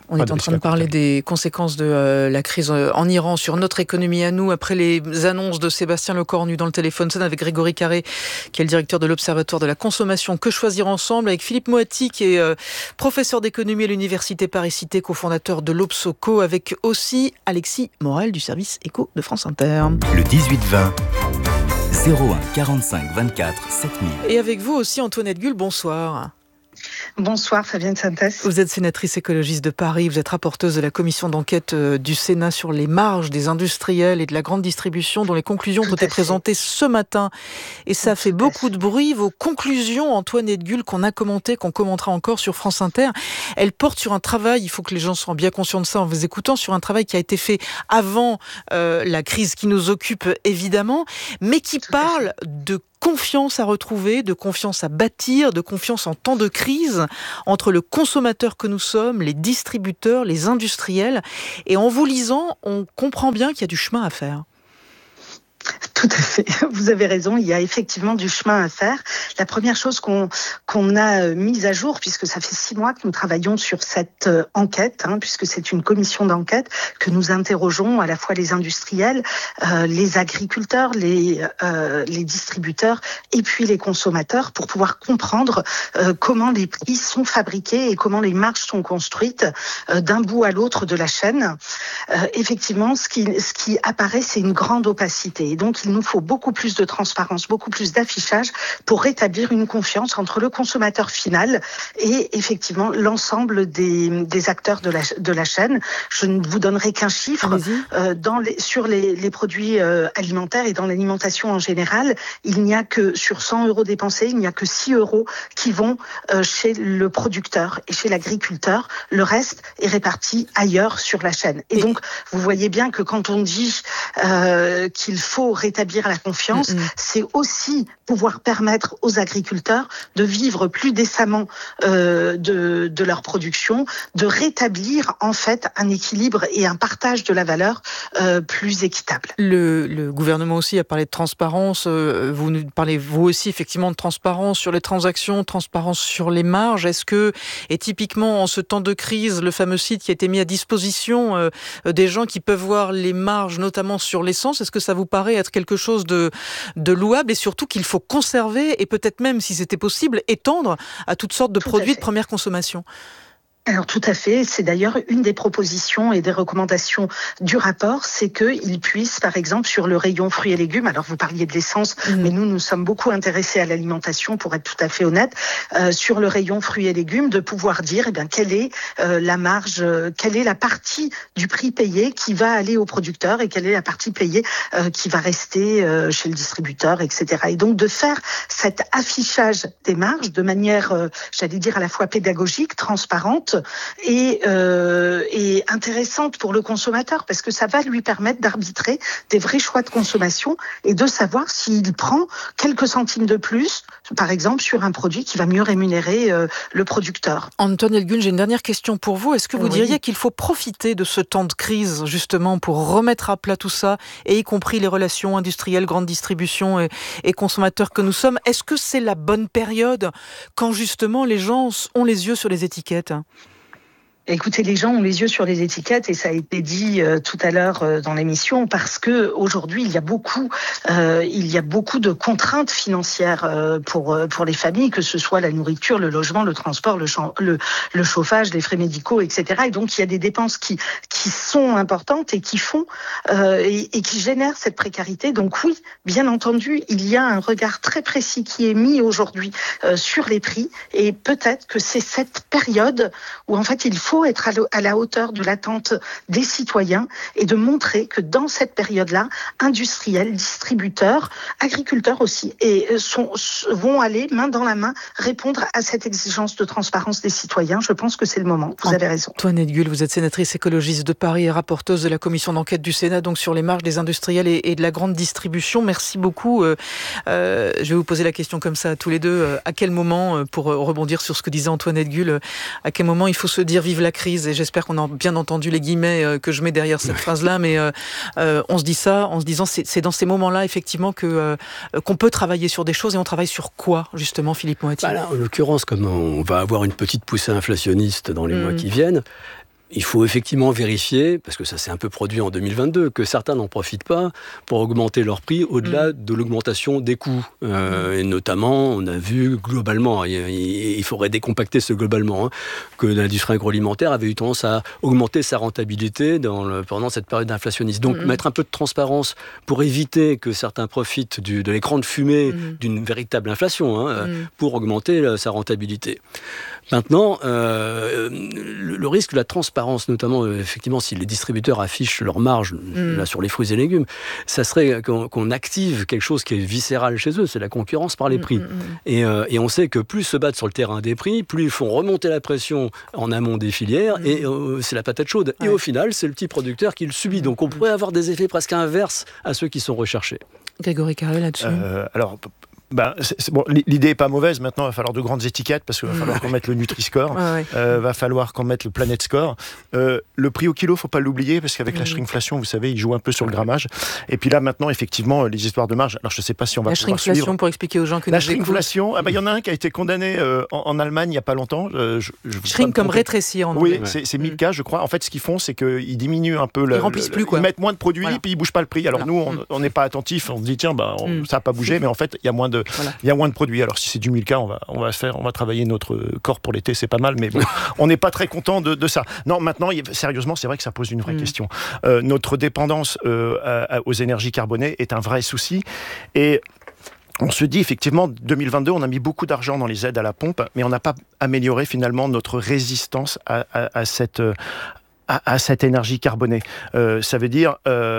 On est en train de parler des conséquences de euh, la crise en Iran sur notre économie à nous, après les annonces de Sébastien Lecornu dans le téléphone sonne avec Grégory Carré, qui est le directeur de l'Observatoire de la consommation. Que choisir ensemble avec Philippe Moati, qui est euh, professeur d'économie à l'Université Paris-Cité, cofondateur de l'Obsoco, avec aussi Alexis Morel du service éco de France Inter. Le dix-huit vingt, zéro un quarante-cinq vingt-quatre sept mille. Et avec vous aussi Antoinette Gull, bonsoir. Bonsoir Fabienne Santès. Vous êtes sénatrice écologiste de Paris, vous êtes rapporteuse de la commission d'enquête du Sénat sur les marges des industriels et de la grande distribution dont les conclusions ont été présentées ce matin. Et ça fait beaucoup de bruit. Vos conclusions, Antoinette Gull, qu'on a commentées, qu'on commentera encore sur France Inter, elles portent sur un travail, il faut que les gens soient bien conscients de ça en vous écoutant, sur un travail qui a été fait avant euh, la crise qui nous occupe évidemment, mais qui parle de confiance à retrouver, de confiance à bâtir, de confiance en temps de crise entre le consommateur que nous sommes, les distributeurs, les industriels. Et en vous lisant, on comprend bien qu'il y a du chemin à faire. Tout à fait, vous avez raison, il y a effectivement du chemin à faire. La première chose qu'on qu'on a mise à jour, puisque ça fait six mois que nous travaillons sur cette euh, enquête, hein, puisque c'est une commission d'enquête, que nous interrogeons à la fois les industriels, euh, les agriculteurs, les, euh, les distributeurs et puis les consommateurs pour pouvoir comprendre euh, comment les prix sont fabriqués et comment les marges sont construites euh, d'un bout à l'autre de la chaîne. Euh, effectivement, ce qui, ce qui apparaît, c'est une grande opacité. Et donc, il nous faut beaucoup plus de transparence, beaucoup plus d'affichage pour rétablir une confiance entre le consommateur final et effectivement l'ensemble des, des acteurs de la, de la chaîne. Je ne vous donnerai qu'un chiffre. Euh, dans les, sur les, les produits euh, alimentaires et dans l'alimentation en général, il n'y a que, sur cent euros dépensés, il n'y a que six euros qui vont euh, chez le producteur et chez l'agriculteur. Le reste est réparti ailleurs sur la chaîne. Et donc, vous voyez bien que quand on dit euh, qu'il faut rétablir la confiance, mmh. c'est aussi pouvoir permettre aux agriculteurs de vivre plus décemment euh, de, de leur production, de rétablir en fait un équilibre et un partage de la valeur euh, plus équitable. Le, le gouvernement aussi a parlé de transparence, euh, vous nous parlez vous aussi effectivement de transparence sur les transactions, transparence sur les marges. Est-ce que, et typiquement en ce temps de crise, le fameux site qui a été mis à disposition euh, des gens qui peuvent voir les marges, notamment sur l'essence, est-ce que ça vous paraît être quelque chose de, de louable et surtout qu'il faut conserver et peut-être même, si c'était possible, étendre à toutes sortes de Tout produits de première consommation? Alors tout à fait, c'est d'ailleurs une des propositions et des recommandations du rapport, c'est qu'ils puissent, par exemple, sur le rayon fruits et légumes, alors vous parliez de l'essence, mmh. mais nous, nous sommes beaucoup intéressés à l'alimentation, pour être tout à fait honnête, euh, sur le rayon fruits et légumes, de pouvoir dire, eh bien, quelle est euh, la marge, euh, quelle est la partie du prix payé qui va aller au producteur et quelle est la partie payée euh, qui va rester euh, chez le distributeur, et cetera. Et donc de faire cet affichage des marges de manière, euh, j'allais dire, à la fois pédagogique, transparente, Et, euh, et intéressante pour le consommateur parce que ça va lui permettre d'arbitrer des vrais choix de consommation et de savoir s'il prend quelques centimes de plus, par exemple, sur un produit qui va mieux rémunérer euh, le producteur. Antoinette Gull, j'ai une dernière question pour vous. Est-ce que vous oui. diriez qu'il faut profiter de ce temps de crise justement pour remettre à plat tout ça, et y compris les relations industrielles, grande distribution et, et consommateurs que nous sommes? Est-ce que c'est la bonne période quand justement les gens ont les yeux sur les étiquettes? Écoutez, les gens ont les yeux sur les étiquettes et ça a été dit euh, tout à l'heure euh, dans l'émission parce que aujourd'hui il y a beaucoup, euh, il y a beaucoup de contraintes financières euh, pour euh, pour les familles, que ce soit la nourriture, le logement, le transport, le, champ, le le chauffage, les frais médicaux, et cetera. Et donc il y a des dépenses qui qui sont importantes et qui font euh, et, et qui génèrent cette précarité. Donc oui, bien entendu, il y a un regard très précis qui est mis aujourd'hui euh, sur les prix et peut-être que c'est cette période où en fait il faut être à la hauteur de l'attente des citoyens et de montrer que dans cette période-là, industriels, distributeurs, agriculteurs aussi, et sont, vont aller main dans la main répondre à cette exigence de transparence des citoyens. Je pense que c'est le moment. Vous avez raison. Antoinette Gull, vous êtes sénatrice écologiste de Paris et rapporteuse de la commission d'enquête du Sénat donc sur les marges des industriels et, et de la grande distribution. Merci beaucoup. Euh, euh, je vais vous poser la question comme ça à tous les deux. Euh, à quel moment, pour rebondir sur ce que disait Antoinette Gull, euh, à quel moment il faut se dire vive la crise, et j'espère qu'on a bien entendu les guillemets euh, que je mets derrière cette phrase-là, mais euh, euh, on se dit ça en se disant c'est, c'est dans ces moments-là effectivement que, euh, qu'on peut travailler sur des choses, et on travaille sur quoi justement, Philippe Moati? Bah là, en l'occurrence, comme on va avoir une petite poussée inflationniste dans les mmh. mois qui viennent, il faut effectivement vérifier, parce que ça s'est un peu produit en deux mille vingt-deux, que certains n'en profitent pas pour augmenter leur prix au-delà mmh. de l'augmentation des coûts. Euh, et notamment, on a vu globalement, il, il faudrait décompacter ce globalement, hein, que l'industrie agroalimentaire avait eu tendance à augmenter sa rentabilité dans le, pendant cette période inflationniste. Donc mmh. mettre un peu de transparence pour éviter que certains profitent du, de l'écran de fumée mmh. d'une véritable inflation, hein, mmh. pour augmenter la, sa rentabilité. Maintenant, euh, le, le risque de la transparence, notamment euh, effectivement si les distributeurs affichent leur marge mmh. là sur les fruits et légumes, ça serait qu'on, qu'on active quelque chose qui est viscéral chez eux, c'est la concurrence par les prix. Mmh. Et, euh, et on sait que plus ils se battent sur le terrain des prix, plus ils font remonter la pression en amont des filières, mmh. et euh, c'est la patate chaude. Ouais. Et au final, c'est le petit producteur qui le subit. Donc on pourrait avoir des effets presque inverses à ceux qui sont recherchés. Grégory Carré là-dessus. Euh, alors. Ben, c'est, c'est, bon, l'idée n'est pas mauvaise. Maintenant, il va falloir de grandes étiquettes parce qu'il va falloir qu'on mette le Nutri-Score, il ouais, ouais. euh, va falloir qu'on mette le Planet Score. Euh, le prix au kilo, il ne faut pas l'oublier parce qu'avec mmh. la shrinkflation, vous savez, il joue un peu sur le grammage. Et puis là, maintenant, effectivement, les histoires de marge. Alors, je ne sais pas si on va la pouvoir suivre. La shrinkflation, pour expliquer aux gens que la nous shrinkflation, ah ben, il y en a un qui a été condamné euh, en, en Allemagne il n'y a pas longtemps. Euh, je, je Shrink comme rétrécir en anglais. Oui, ouais. c'est, c'est mille cas, je crois. En fait, ce qu'ils font, c'est qu'ils diminuent un peu. Ils le, remplissent le, plus, quoi. Ils mettent moins de produits, voilà. puis ils ne bougent pas le prix. Alors, voilà. nous, on n'est pas attentifs. On se dit, tiens, bah, on, mm. ça n'a pas bougé, mais en fait, il y a moins de, voilà. il y a moins de produits. Alors, si c'est du mille cas, on va, on va faire, on va travailler notre corps pour l'été, c'est pas mal, mais bon, on n'est pas très content de, de ça. Non, maintenant, sérieusement, c'est vrai que ça pose une vraie mmh. question. Euh, notre dépendance euh, à, à, aux énergies carbonées est un vrai souci, et on se dit effectivement, deux mille vingt-deux, on a mis beaucoup d'argent dans les aides à la pompe, mais on n'a pas amélioré finalement notre résistance à, à, à cette À, à cette énergie carbonée. Euh, ça veut dire,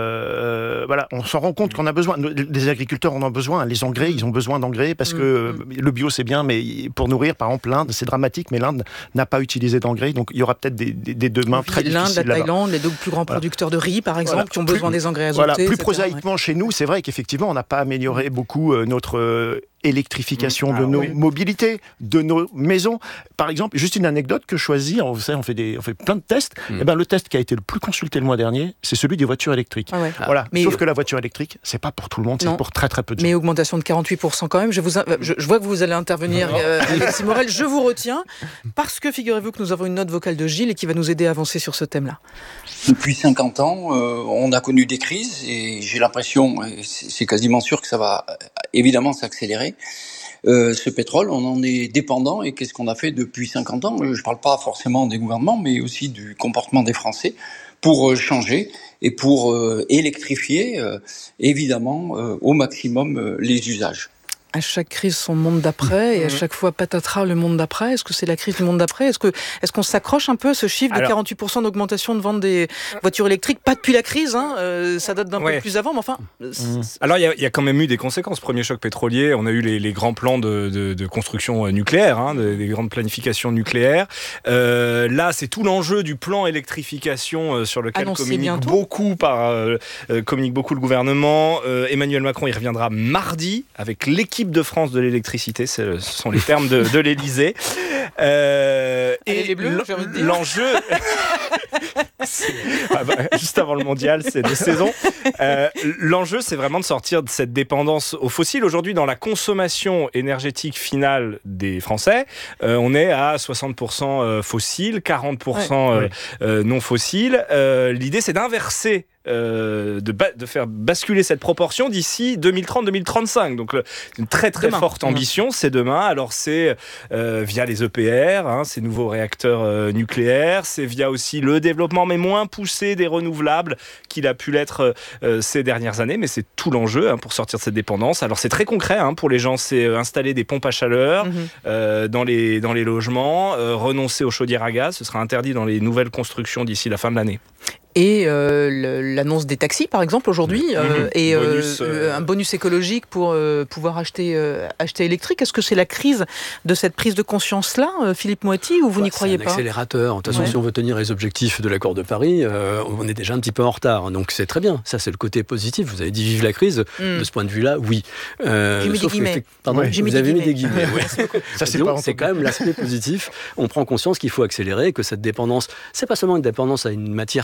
euh, voilà, on s'en rend compte qu'on a besoin. Les agriculteurs en ont besoin. Les engrais, ils ont besoin d'engrais parce que mmh. le bio c'est bien, mais pour nourrir, par exemple, l'Inde, c'est dramatique, mais l'Inde n'a pas utilisé d'engrais, donc il y aura peut-être des, des, des demain très L'Inde, difficiles la là-bas. Thaïlande, les deux plus grands producteurs de riz, par exemple, voilà. qui ont plus, besoin des engrais azotés. Voilà, plus et cetera, prosaïquement ouais. chez nous, c'est vrai qu'effectivement, on n'a pas amélioré beaucoup euh, notre euh, électrification mmh. de ah, nos oui. mobilités, de nos maisons. Par exemple, juste une anecdote que je choisis, on, vous savez, on fait des, on fait plein de tests. Mmh. Et ben le test qui a été le plus consulté le mois dernier, c'est celui des voitures électriques. Ah ouais. Voilà. Mais Sauf euh... que la voiture électrique, c'est pas pour tout le monde, c'est non. pour très très peu de gens. Mais augmentation de quarante-huit pour cent quand même. Je, vous, je, je vois que vous allez intervenir, euh, Alexis Morel. Je vous retiens parce que figurez-vous que nous avons une note vocale de Gilles et qui va nous aider à avancer sur ce thème-là. Depuis cinquante ans, euh, on a connu des crises et j'ai l'impression, et c'est quasiment sûr que ça va évidemment s'accélérer. Euh, ce pétrole, on en est dépendant, et qu'est-ce qu'on a fait depuis cinquante ans ? Je ne parle pas forcément des gouvernements, mais aussi du comportement des Français pour euh, changer et pour euh, électrifier, euh, évidemment, euh, au maximum euh, les usages. À chaque crise, son monde d'après, et à chaque fois, patatras, le monde d'après. Est-ce que c'est la crise du monde d'après ? Est-ce que, est-ce qu'on s'accroche un peu à ce chiffre de Alors, quarante-huit pour cent d'augmentation de vente des voitures électriques ? Pas depuis la crise, hein, euh, ça date d'un ouais. peu plus avant, mais enfin... Mmh. Alors, il y, y a quand même eu des conséquences. Premier choc pétrolier, on a eu les, les grands plans de, de, de construction nucléaire, hein, des, des grandes planifications nucléaires. Euh, là, c'est tout l'enjeu du plan électrification euh, sur lequel Annoncé communique bientôt. beaucoup, par, euh, euh, communique beaucoup le gouvernement. Euh, Emmanuel Macron, il reviendra mardi avec l'équipe de France de l'électricité, ce sont les termes de, de l'Élysée. Euh, et les bleus, j'ai envie de dire. L'enjeu, ah bah, juste avant le mondial, c'est deux saisons. Euh, l'enjeu, c'est vraiment de sortir de cette dépendance aux fossiles. Aujourd'hui, dans la consommation énergétique finale des Français, euh, on est à soixante pour cent fossiles, quarante pour cent ouais. euh, non fossiles. Euh, l'idée, c'est d'inverser. Euh, de, ba- de faire basculer cette proportion d'ici deux mille trente deux mille trente-cinq. Donc, le, une très très demain. forte ambition, c'est demain. Alors, c'est euh, via les E P R, hein, ces nouveaux réacteurs euh, nucléaires, c'est via aussi le développement, mais moins poussé, des renouvelables qu'il a pu l'être euh, ces dernières années. Mais c'est tout l'enjeu hein, pour sortir de cette dépendance. Alors, c'est très concret hein, pour les gens, c'est euh, installer des pompes à chaleur mm-hmm. euh, dans, les, dans les logements, euh, renoncer aux chaudières à gaz. Ce sera interdit dans les nouvelles constructions d'ici la fin de l'année. Et euh, le, l'annonce des taxis, par exemple, aujourd'hui, euh, mmh. et bonus, euh, un bonus écologique pour euh, pouvoir acheter, euh, acheter électrique. Est-ce que c'est la crise de cette prise de conscience-là, euh, Philippe Moiti, ou vous bah, n'y croyez pas ? C'est un accélérateur. De toute façon, ouais. si on veut tenir les objectifs de l'accord de Paris, euh, on est déjà un petit peu en retard. Donc c'est très bien. Ça, c'est le côté positif. Vous avez dit vive la crise. Mmh. De ce point de vue-là, oui. Euh, J'ai mis des guillemets. Pardon, ouais. vous avez mis des guillemets. Ouais. Ça, c'est, donc, c'est quand même l'aspect positif. On prend conscience qu'il faut accélérer, que cette dépendance, c'est pas seulement une dépendance à une matière qui, qui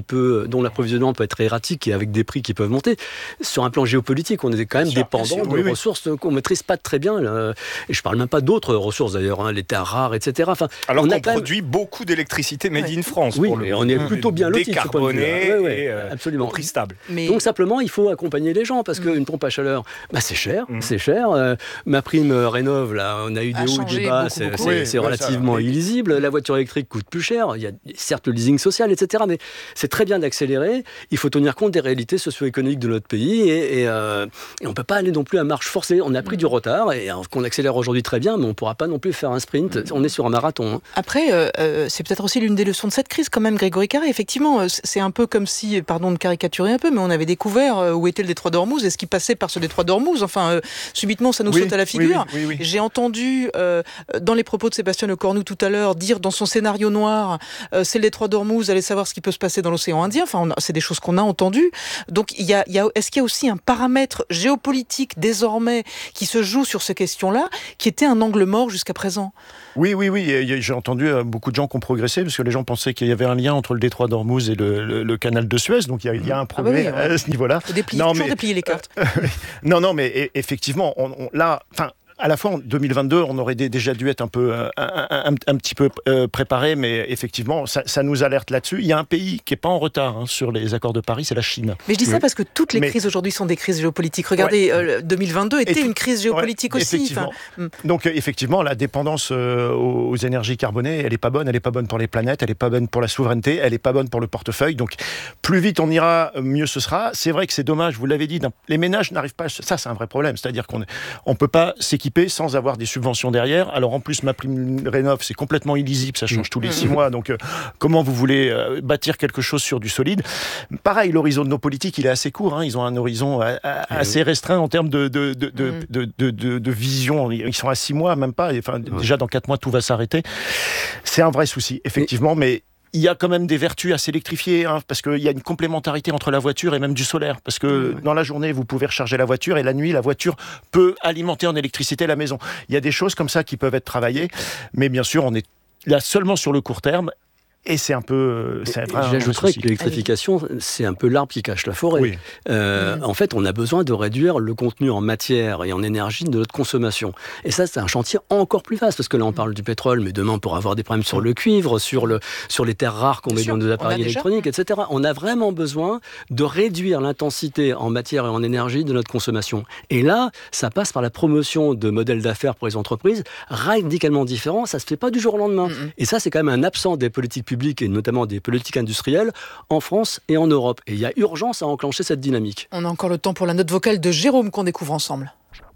peut, dont l'approvisionnement peut être erratique et avec des prix qui peuvent monter. Sur un plan géopolitique, on est quand même sûr, dépendant de oui, ressources oui. qu'on ne maîtrise pas très bien. Là. Et je ne parle même pas d'autres ressources d'ailleurs, hein, les terres rares, et cetera. Enfin, Alors on qu'on a quand produit même... beaucoup d'électricité made in France. Oui, pour le... et on est plutôt bien lotis. Décarboné ouais, ouais, et euh, absolument. au prix stable. Mais... Donc simplement, il faut accompagner les gens parce qu'une mmh. pompe à chaleur, bah, c'est cher. Mmh. C'est cher. Euh, ma prime Rénov', là, on a eu des hauts et des bas, c'est, c'est, oui, c'est oui, relativement ça, illisible. La voiture électrique coûte plus cher. Il y a certes le leasing social, et cetera. Mais c'est très bien d'accélérer. Il faut tenir compte des réalités socio-économiques de notre pays et, et, euh, et on ne peut pas aller non plus à marche forcée. On a pris mmh. du retard et euh, qu'on accélère aujourd'hui très bien, mais on ne pourra pas non plus faire un sprint. Mmh. On est sur un marathon. Hein. Après, euh, c'est peut-être aussi l'une des leçons de cette crise quand même, Grégory Carré. Effectivement, c'est un peu comme si, pardon de caricaturer un peu, mais on avait découvert où était le détroit d'Ormuz et ce qui passait par ce détroit d'Ormuz. Enfin, euh, subitement, ça nous oui, saute à la figure. Oui, oui, oui, oui. J'ai entendu, euh, dans les propos de Sébastien Lecornu tout à l'heure, dire dans son scénario noir, euh, c'est le détroit d'Ormuz, allez savoir ce qui peut se passer dans l'océan Indien. Enfin, on a, c'est des choses qu'on a entendues. Donc, il y a, il y a, est-ce qu'il y a aussi un paramètre géopolitique désormais qui se joue sur ces questions-là, qui était un angle mort jusqu'à présent ? Oui, oui, oui. J'ai entendu beaucoup de gens qui ont progressé parce que les gens pensaient qu'il y avait un lien entre le détroit d'Ormuz et le, le, le canal de Suez. Donc, il y a, il y a un progrès ah bah oui, ouais. à ce niveau-là. Il faut déplier, non, toujours mais, déplier les cartes. Euh, non, non, mais effectivement, on, on, là, enfin. À la fois, en deux mille vingt-deux, on aurait déjà dû être un peu, un, un, un, un petit peu euh, préparé, mais effectivement, ça, ça nous alerte là-dessus. Il y a un pays qui n'est pas en retard hein, sur les accords de Paris, c'est la Chine. Mais je dis ça oui. parce que toutes les mais... crises aujourd'hui sont des crises géopolitiques. Regardez, ouais. euh, deux mille vingt-deux était Effe... une crise géopolitique ouais, aussi. Effectivement. Enfin... Donc, euh, effectivement, la dépendance euh, aux, aux énergies carbonées, elle n'est pas bonne. Elle n'est pas bonne pour les planètes, elle n'est pas bonne pour la souveraineté, elle n'est pas bonne pour le portefeuille. Donc, plus vite on ira, mieux ce sera. C'est vrai que c'est dommage, vous l'avez dit, les ménages n'arrivent pas. Ça, c'est un vrai problème. C'est-à-dire qu'on ne peut pas s'équiper sans avoir des subventions derrière. Alors en plus, ma prime Rénov', c'est complètement illisible, ça change tous les six mois. Donc euh, comment vous voulez euh, bâtir quelque chose sur du solide ? Pareil, l'horizon de nos politiques, il est assez court. Hein. Ils ont un horizon a, a, assez restreint en termes de, de, de, de, mm. de, de, de, de vision. Ils sont à six mois, même pas. Enfin, ouais. Déjà, dans quatre mois, tout va s'arrêter. C'est un vrai souci, effectivement, mais... Il y a quand même des vertus à s'électrifier, hein, parce qu'il y a une complémentarité entre la voiture et même du solaire. Parce que mmh. dans la journée, vous pouvez recharger la voiture et la nuit, la voiture peut alimenter en électricité la maison. Il y a des choses comme ça qui peuvent être travaillées, mais bien sûr, on est là seulement sur le court terme. Et c'est un peu... C'est J'ajouterais que l'électrification, c'est un peu l'arbre qui cache la forêt. Oui. Euh, mmh. En fait, on a besoin de réduire le contenu en matière et en énergie de notre consommation. Et ça, c'est un chantier encore plus vaste, parce que là, on parle du pétrole, mais demain, on pourra avoir des problèmes sur le cuivre, sur, le, sur les terres rares qu'on Bien met sûr, dans nos appareils électroniques, et cetera. On a vraiment besoin de réduire l'intensité en matière et en énergie de notre consommation. Et là, ça passe par la promotion de modèles d'affaires pour les entreprises radicalement différents. Ça ne se fait pas du jour au lendemain. Mmh. Et ça, c'est quand même un absent des politiques publiques et notamment des politiques industrielles en France et en Europe. Et il y a urgence à enclencher cette dynamique. On a encore le temps pour la note vocale de Jérôme qu'on découvre ensemble.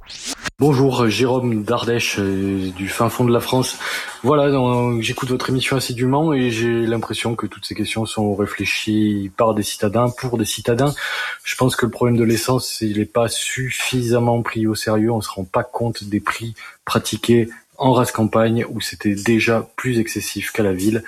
Bonjour, Jérôme d'Ardèche, euh, du fin fond de la France. Voilà, euh, j'écoute votre émission assidûment et j'ai l'impression que toutes ces questions sont réfléchies par des citadins, pour des citadins. Je pense que le problème de l'essence, il n'est pas suffisamment pris au sérieux. On ne se rend pas compte des prix pratiqués en race campagne où c'était déjà plus excessif qu'à la ville.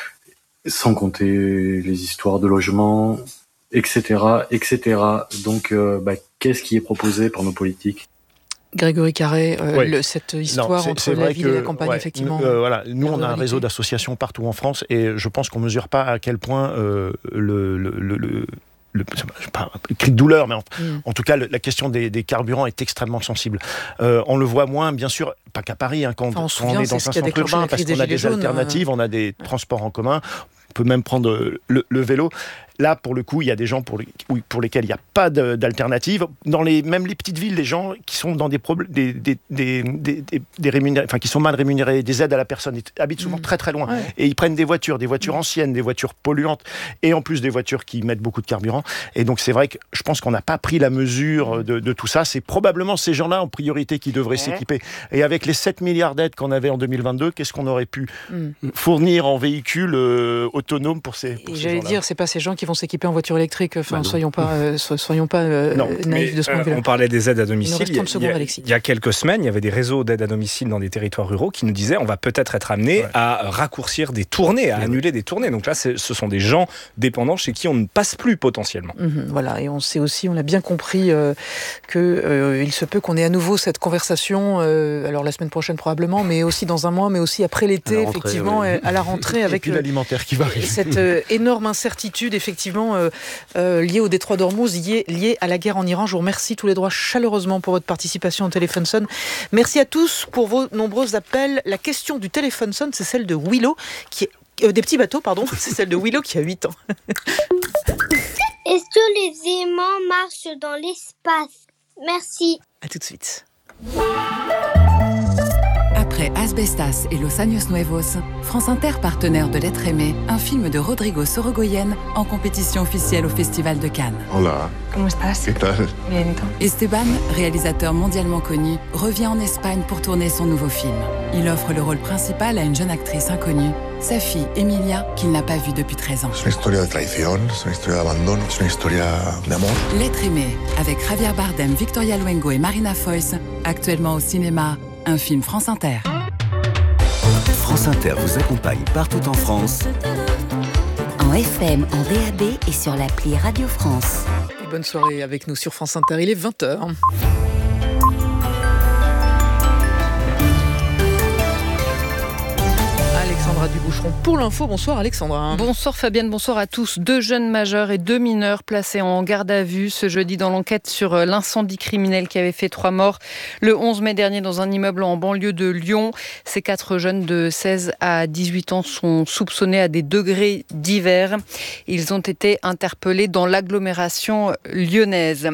Sans compter les histoires de logement, et cetera, et cetera. Donc, euh, bah, qu'est-ce qui est proposé par nos politiques ? Grégory Carré, euh, oui. le, cette histoire non, c'est, entre c'est la ville que, et la campagne, ouais, effectivement. Euh, voilà. Nous, on a un réseau d'associations partout en France et je pense qu'on ne mesure pas à quel point euh, le... le, le, le Le, pas le cri de douleur, mais en, mm. en tout cas, le, la question des, des carburants est extrêmement sensible. Euh, on le voit moins, bien sûr, pas qu'à Paris, hein, quand, enfin, on, quand on est dans un centre urbain, parce qu'on a des jaunes, alternatives, euh... on a des ouais. transports en commun, on peut même prendre le, le vélo. Là, pour le coup, il y a des gens pour, les, pour lesquels il n'y a pas de, d'alternative. Dans les, même les petites villes, les gens qui sont dans des problèmes, des, des, des, des, des, des rémunérés, enfin, qui sont mal rémunérés, des aides à la personne, ils habitent souvent mmh. très très loin. Ouais. Et ils prennent des voitures, des voitures anciennes, des voitures polluantes, et en plus des voitures qui mettent beaucoup de carburant. Et donc, c'est vrai que je pense qu'on n'a pas pris la mesure de, de tout ça. C'est probablement ces gens-là en priorité qui devraient ouais. s'équiper. Et avec les sept milliards d'aides qu'on avait en deux mille vingt-deux, qu'est-ce qu'on aurait pu mmh. fournir en véhicules euh, autonomes pour ces, pour et ces j'allais gens-là. dire, c'est pas ces gens qui vont s'équiper en voiture électrique. Enfin, bah soyons pas, euh, soyons pas euh, non, naïfs de ce point de vue-là. On parlait des aides à domicile. Il, il, y a, il y a quelques semaines, il y avait des réseaux d'aide à domicile dans des territoires ruraux qui nous disaient on va peut-être être amené ouais. à raccourcir des tournées, à ouais. annuler des tournées. Donc là, c'est, ce sont des gens dépendants chez qui on ne passe plus potentiellement. Mmh, voilà, et on sait aussi, on a bien compris euh, qu'il euh, se peut qu'on ait à nouveau cette conversation, euh, alors la semaine prochaine probablement, mais aussi dans un mois, mais aussi après l'été, rentrée, effectivement, oui. à la rentrée, et avec puis l'alimentaire qui va arriver. Cette euh, énorme incertitude, effectivement. effectivement euh, euh, lié au détroit d'Ormuz, lié, lié à la guerre en Iran. Je vous remercie tous les trois chaleureusement pour votre participation au Téléphone Sonne. Merci à tous pour vos nombreux appels. La question du Téléphone Sonne, c'est celle de Willow, qui est, euh, des petits bateaux, pardon, c'est celle de Willow qui a huit ans. Est-ce que les aimants marchent dans l'espace? Merci. À tout de suite. Après Asbestas et Los Años Nuevos, France Inter, partenaire de L'être aimé, un film de Rodrigo Sorogoyen en compétition officielle au Festival de Cannes. Hola. ¿Cómo estás? ¿Qué tal? Bien, ¿y tú? Esteban, réalisateur mondialement connu, revient en Espagne pour tourner son nouveau film. Il offre le rôle principal à une jeune actrice inconnue, sa fille Emilia, qu'il n'a pas vue depuis treize ans. Es una historia de traición, es una historia de abandono, es una historia de amor. L'être aimé, avec Javier Bardem, Victoria Luengo et Marina Foïs, actuellement au cinéma, un film France Inter. France Inter vous accompagne partout en France. En F M, en D A B et sur l'appli Radio France. Et bonne soirée avec nous sur France Inter, il est vingt heures. Alexandra Duboucheron pour l'info. Bonsoir Alexandra. Bonsoir Fabienne, bonsoir à tous. Deux jeunes majeurs et deux mineurs placés en garde à vue ce jeudi dans l'enquête sur l'incendie criminel qui avait fait trois morts le onze mai dernier dans un immeuble en banlieue de Lyon. Ces quatre jeunes de seize à dix-huit ans sont soupçonnés à des degrés divers. Ils ont été interpellés dans l'agglomération lyonnaise.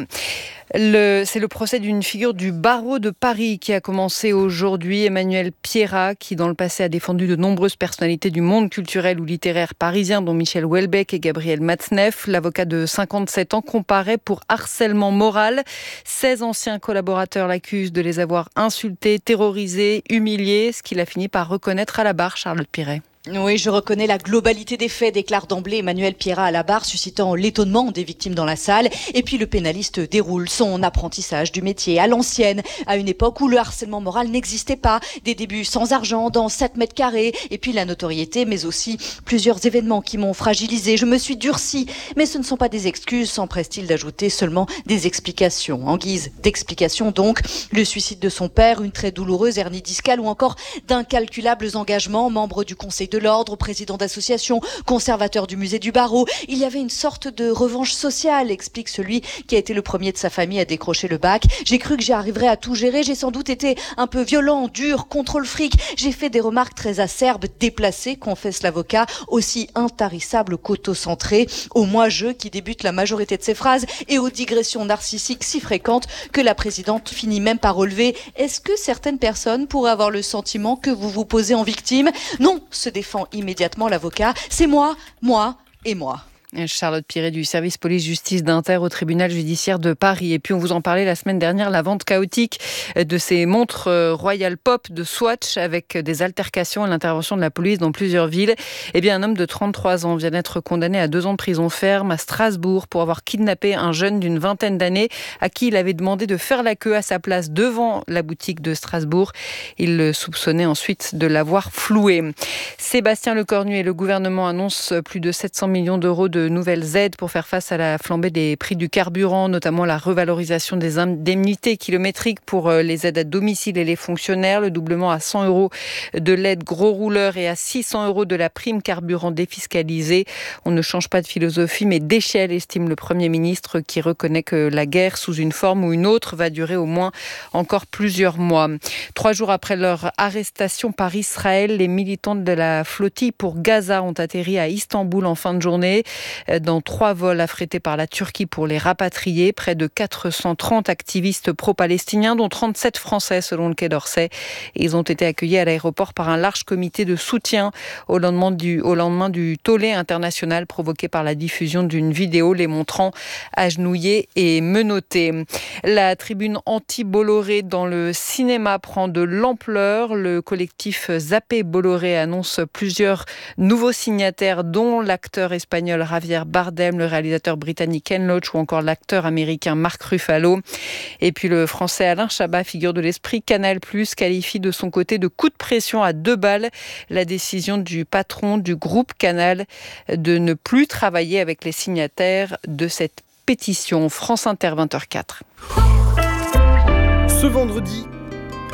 Le, c'est le procès d'une figure du barreau de Paris qui a commencé aujourd'hui. Emmanuel Pierrat, qui dans le passé a défendu de nombreuses personnalités du monde culturel ou littéraire parisien, dont Michel Houellebecq et Gabriel Matzneff. L'avocat de cinquante-sept ans comparaît pour harcèlement moral. seize anciens collaborateurs l'accusent de les avoir insultés, terrorisés, humiliés, ce qu'il a fini par reconnaître à la barre, Charlotte Piret. Oui, je reconnais la globalité des faits, déclare d'emblée Emmanuel Pierrat à la barre, suscitant l'étonnement des victimes dans la salle. Et puis le pénaliste déroule son apprentissage du métier à l'ancienne, à une époque où le harcèlement moral n'existait pas. Des débuts sans argent, dans sept mètres carrés, et puis la notoriété, mais aussi plusieurs événements qui m'ont fragilisé. Je me suis durci, mais ce ne sont pas des excuses, s'empresse-t-il d'ajouter, seulement des explications. En guise d'explication donc, le suicide de son père, une très douloureuse hernie discale ou encore d'incalculables engagements, membre du conseil de l'ordre, président d'association, conservateur du musée du barreau. Il y avait une sorte de revanche sociale, explique celui qui a été le premier de sa famille à décrocher le bac. J'ai cru que j'arriverais à tout gérer. J'ai sans doute été un peu violent, dur, contre le fric. J'ai fait des remarques très acerbes, déplacées, confesse l'avocat, aussi intarissables qu'autocentrées, au moi-je qui débute la majorité de ses phrases et aux digressions narcissiques si fréquentes que la présidente finit même par relever. Est-ce que certaines personnes pourraient avoir le sentiment que vous vous posez en victime? Non, se défend immédiatement l'avocat. C'est moi, moi et moi. Charlotte Piret du service police-justice d'Inter au tribunal judiciaire de Paris. Et puis on vous en parlait la semaine dernière, la vente chaotique de ces montres Royal Pop de Swatch avec des altercations et l'intervention de la police dans plusieurs villes. Eh bien, un homme de trente-trois ans vient d'être condamné à deux ans de prison ferme à Strasbourg pour avoir kidnappé un jeune d'une vingtaine d'années à qui il avait demandé de faire la queue à sa place devant la boutique de Strasbourg. Il le soupçonnait ensuite de l'avoir floué. Sébastien Lecornu et le gouvernement annoncent plus de sept cents millions d'euros de de nouvelles aides pour faire face à la flambée des prix du carburant, notamment la revalorisation des indemnités kilométriques pour les aides à domicile et les fonctionnaires, le doublement à cent euros de l'aide gros rouleur et à six cents euros de la prime carburant défiscalisée. On ne change pas de philosophie, mais d'échelle, estime le Premier ministre, qui reconnaît que la guerre, sous une forme ou une autre, va durer au moins encore plusieurs mois. Trois jours après leur arrestation par Israël, les militants de la flottille pour Gaza ont atterri à Istanbul en fin de journée. Dans trois vols affrétés par la Turquie pour les rapatrier. Près de quatre cent trente activistes pro-palestiniens, dont trente-sept Français selon le Quai d'Orsay. Ils ont été accueillis à l'aéroport par un large comité de soutien au lendemain du, au lendemain du tollé international provoqué par la diffusion d'une vidéo les montrant agenouillés et menottés. La tribune anti-Bolloré dans le cinéma prend de l'ampleur. Le collectif Zappé Bolloré annonce plusieurs nouveaux signataires, dont l'acteur espagnol Javier Bardem, le réalisateur britannique Ken Loach ou encore l'acteur américain Mark Ruffalo. Et puis le français Alain Chabat, figure de l'esprit Canal+, qualifie de son côté de coup de pression à deux balles la décision du patron du groupe Canal de ne plus travailler avec les signataires de cette pétition. France Inter, vingt heures zéro quatre. Ce vendredi,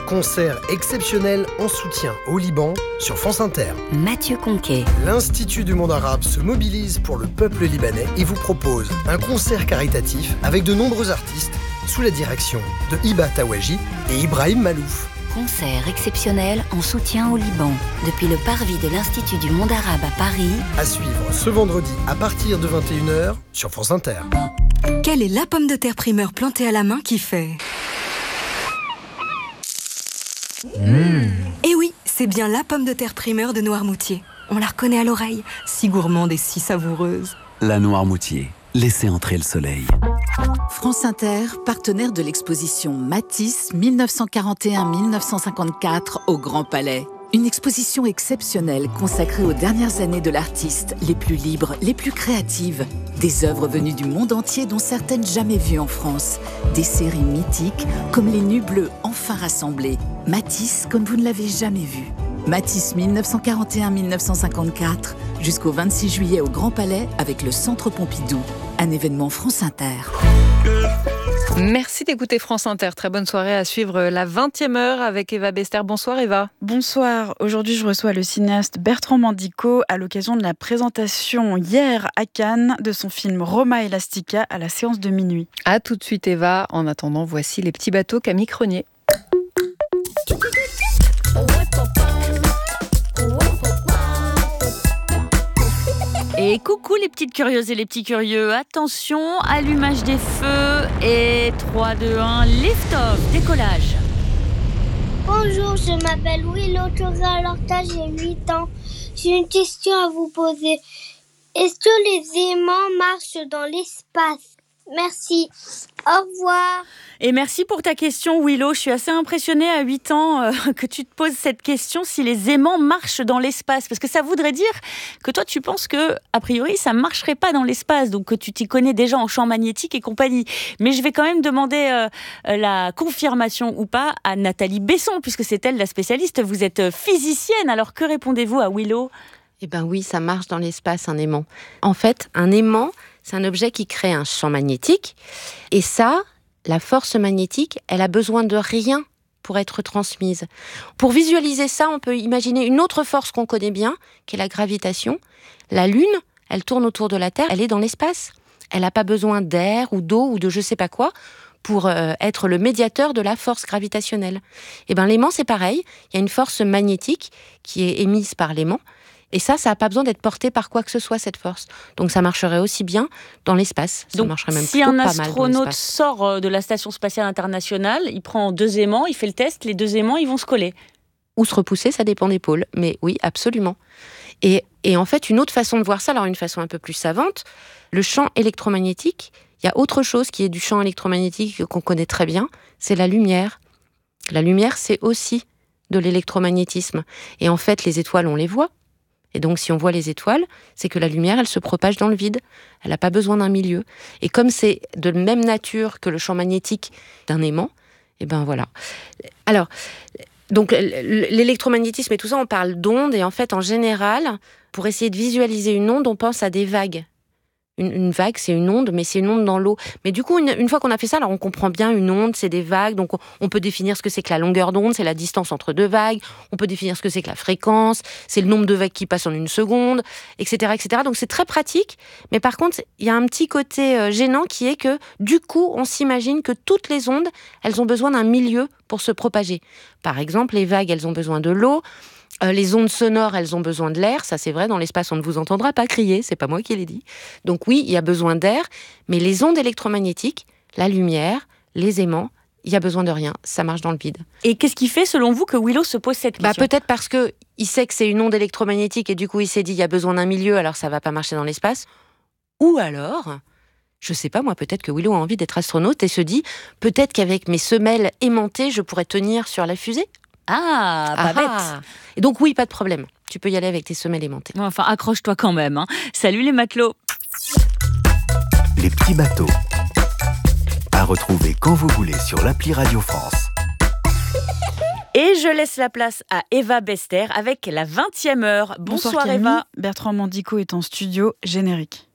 Concert exceptionnel en soutien au Liban sur France Inter. Mathieu Conquet. L'Institut du monde arabe se mobilise pour le peuple libanais et vous propose un concert caritatif avec de nombreux artistes sous la direction de Hiba Tawaji et Ibrahim Malouf. Concert exceptionnel en soutien au Liban depuis le parvis de l'Institut du monde arabe à Paris. À suivre ce vendredi à partir de vingt et une heures sur France Inter. Quelle est la pomme de terre primeur plantée à la main qui fait mmh. Eh oui, c'est bien la pomme de terre primeur de Noirmoutier. On la reconnaît à l'oreille, si gourmande et si savoureuse. La Noirmoutier, laissez entrer le soleil. France Inter, partenaire de l'exposition Matisse mille neuf cent quarante et un à mille neuf cent cinquante-quatre au Grand Palais. Une exposition exceptionnelle consacrée aux dernières années de l'artiste, les plus libres, les plus créatives. Des œuvres venues du monde entier dont certaines jamais vues en France. Des séries mythiques comme les Nuits Bleues enfin rassemblées. Matisse comme vous ne l'avez jamais vu. Matisse mille neuf cent quarante et un à mille neuf cent cinquante-quatre jusqu'au vingt-six juillet au Grand Palais avec le Centre Pompidou. Un événement France Inter. Merci d'écouter France Inter. Très bonne soirée à suivre la vingtième heure avec Eva Bester. Bonsoir Eva. Bonsoir. Aujourd'hui, je reçois le cinéaste Bertrand Mandico à l'occasion de la présentation hier à Cannes de son film Roma Elastica à la séance de minuit. À tout de suite Eva. En attendant, voici les petits bateaux Camille Cronier. Et coucou les petites curieuses et les petits curieux, attention, allumage des feux et trois, deux, un, lift-off, décollage. Bonjour, je m'appelle Willow Toralorta, j'ai huit ans. J'ai une question à vous poser. Est-ce que les aimants marchent dans l'espace ? Merci. Au revoir. Et merci pour ta question, Willow. Je suis assez impressionnée à huit ans euh, que tu te poses cette question si les aimants marchent dans l'espace. Parce que ça voudrait dire que toi, tu penses que, a priori, ça ne marcherait pas dans l'espace. Donc que tu t'y connais déjà en champ magnétique et compagnie. Mais je vais quand même demander euh, la confirmation ou pas à Nathalie Besson, puisque c'est elle la spécialiste. Vous êtes physicienne. Alors que répondez-vous à Willow ? Eh bien oui, ça marche dans l'espace, un aimant. En fait, un aimant, c'est un objet qui crée un champ magnétique. Et ça, la force magnétique, elle a besoin de rien pour être transmise. Pour visualiser ça, on peut imaginer une autre force qu'on connaît bien, qui est la gravitation. La Lune, elle tourne autour de la Terre, elle est dans l'espace. Elle n'a pas besoin d'air ou d'eau ou de je sais pas quoi pour euh, être le médiateur de la force gravitationnelle. Eh bien, l'aimant, c'est pareil. Il y a une force magnétique qui est émise par l'aimant. Et ça, ça n'a pas besoin d'être porté par quoi que ce soit, cette force. Donc ça marcherait aussi bien dans l'espace. Ça Donc, marcherait même si plutôt un pas mal dans astronaute l'espace. sort de la Station Spatiale Internationale, il prend deux aimants, il fait le test, les deux aimants, ils vont se coller. Ou se repousser, ça dépend des pôles. Mais oui, absolument. Et, et en fait, une autre façon de voir ça, alors une façon un peu plus savante, le champ électromagnétique, il y a autre chose qui est du champ électromagnétique qu'on connaît très bien, c'est la lumière. La lumière, c'est aussi de l'électromagnétisme. Et en fait, les étoiles, on les voit. Et donc, si on voit les étoiles, c'est que la lumière, elle se propage dans le vide. Elle n'a pas besoin d'un milieu. Et comme c'est de même nature que le champ magnétique d'un aimant, et ben voilà. Alors, donc l'électromagnétisme et tout ça, on parle d'ondes. Et en fait, en général, pour essayer de visualiser une onde, on pense à des vagues. Une, une vague, c'est une onde, mais c'est une onde dans l'eau. Mais du coup, une, une fois qu'on a fait ça, alors on comprend bien une onde, c'est des vagues. Donc, on, on peut définir ce que c'est que la longueur d'onde, c'est la distance entre deux vagues. On peut définir ce que c'est que la fréquence, c'est le nombre de vagues qui passent en une seconde, et cetera, et cetera. Donc, c'est très pratique. Mais par contre, il y a un petit côté euh, gênant qui est que, du coup, on s'imagine que toutes les ondes, elles ont besoin d'un milieu pour se propager. Par exemple, les vagues, elles ont besoin de l'eau. Euh, les ondes sonores, elles ont besoin de l'air. Ça, c'est vrai, dans l'espace, on ne vous entendra pas crier. C'est pas moi qui l'ai dit. Donc oui, il y a besoin d'air. Mais les ondes électromagnétiques, la lumière, les aimants, il y a besoin de rien. Ça marche dans le vide. Et qu'est-ce qui fait, selon vous, que Willow se pose cette question ? Bah, peut-être parce que il sait que c'est une onde électromagnétique et du coup, il s'est dit, il y a besoin d'un milieu, alors ça va pas marcher dans l'espace. Ou alors, je sais pas, moi, peut-être que Willow a envie d'être astronaute et se dit, peut-être qu'avec mes semelles aimantées, je pourrais tenir sur la fusée. Ah, pas ah, bête. Et donc oui, pas de problème. Tu peux y aller avec tes semelles aimantées. Enfin, accroche-toi quand même. Hein. Salut les matelots. Les petits bateaux. À retrouver quand vous voulez sur l'appli Radio France. Et je laisse la place à Eva Bester avec la vingtième heure. Bonsoir, Bonsoir Eva. Bertrand Mandico est en studio, générique.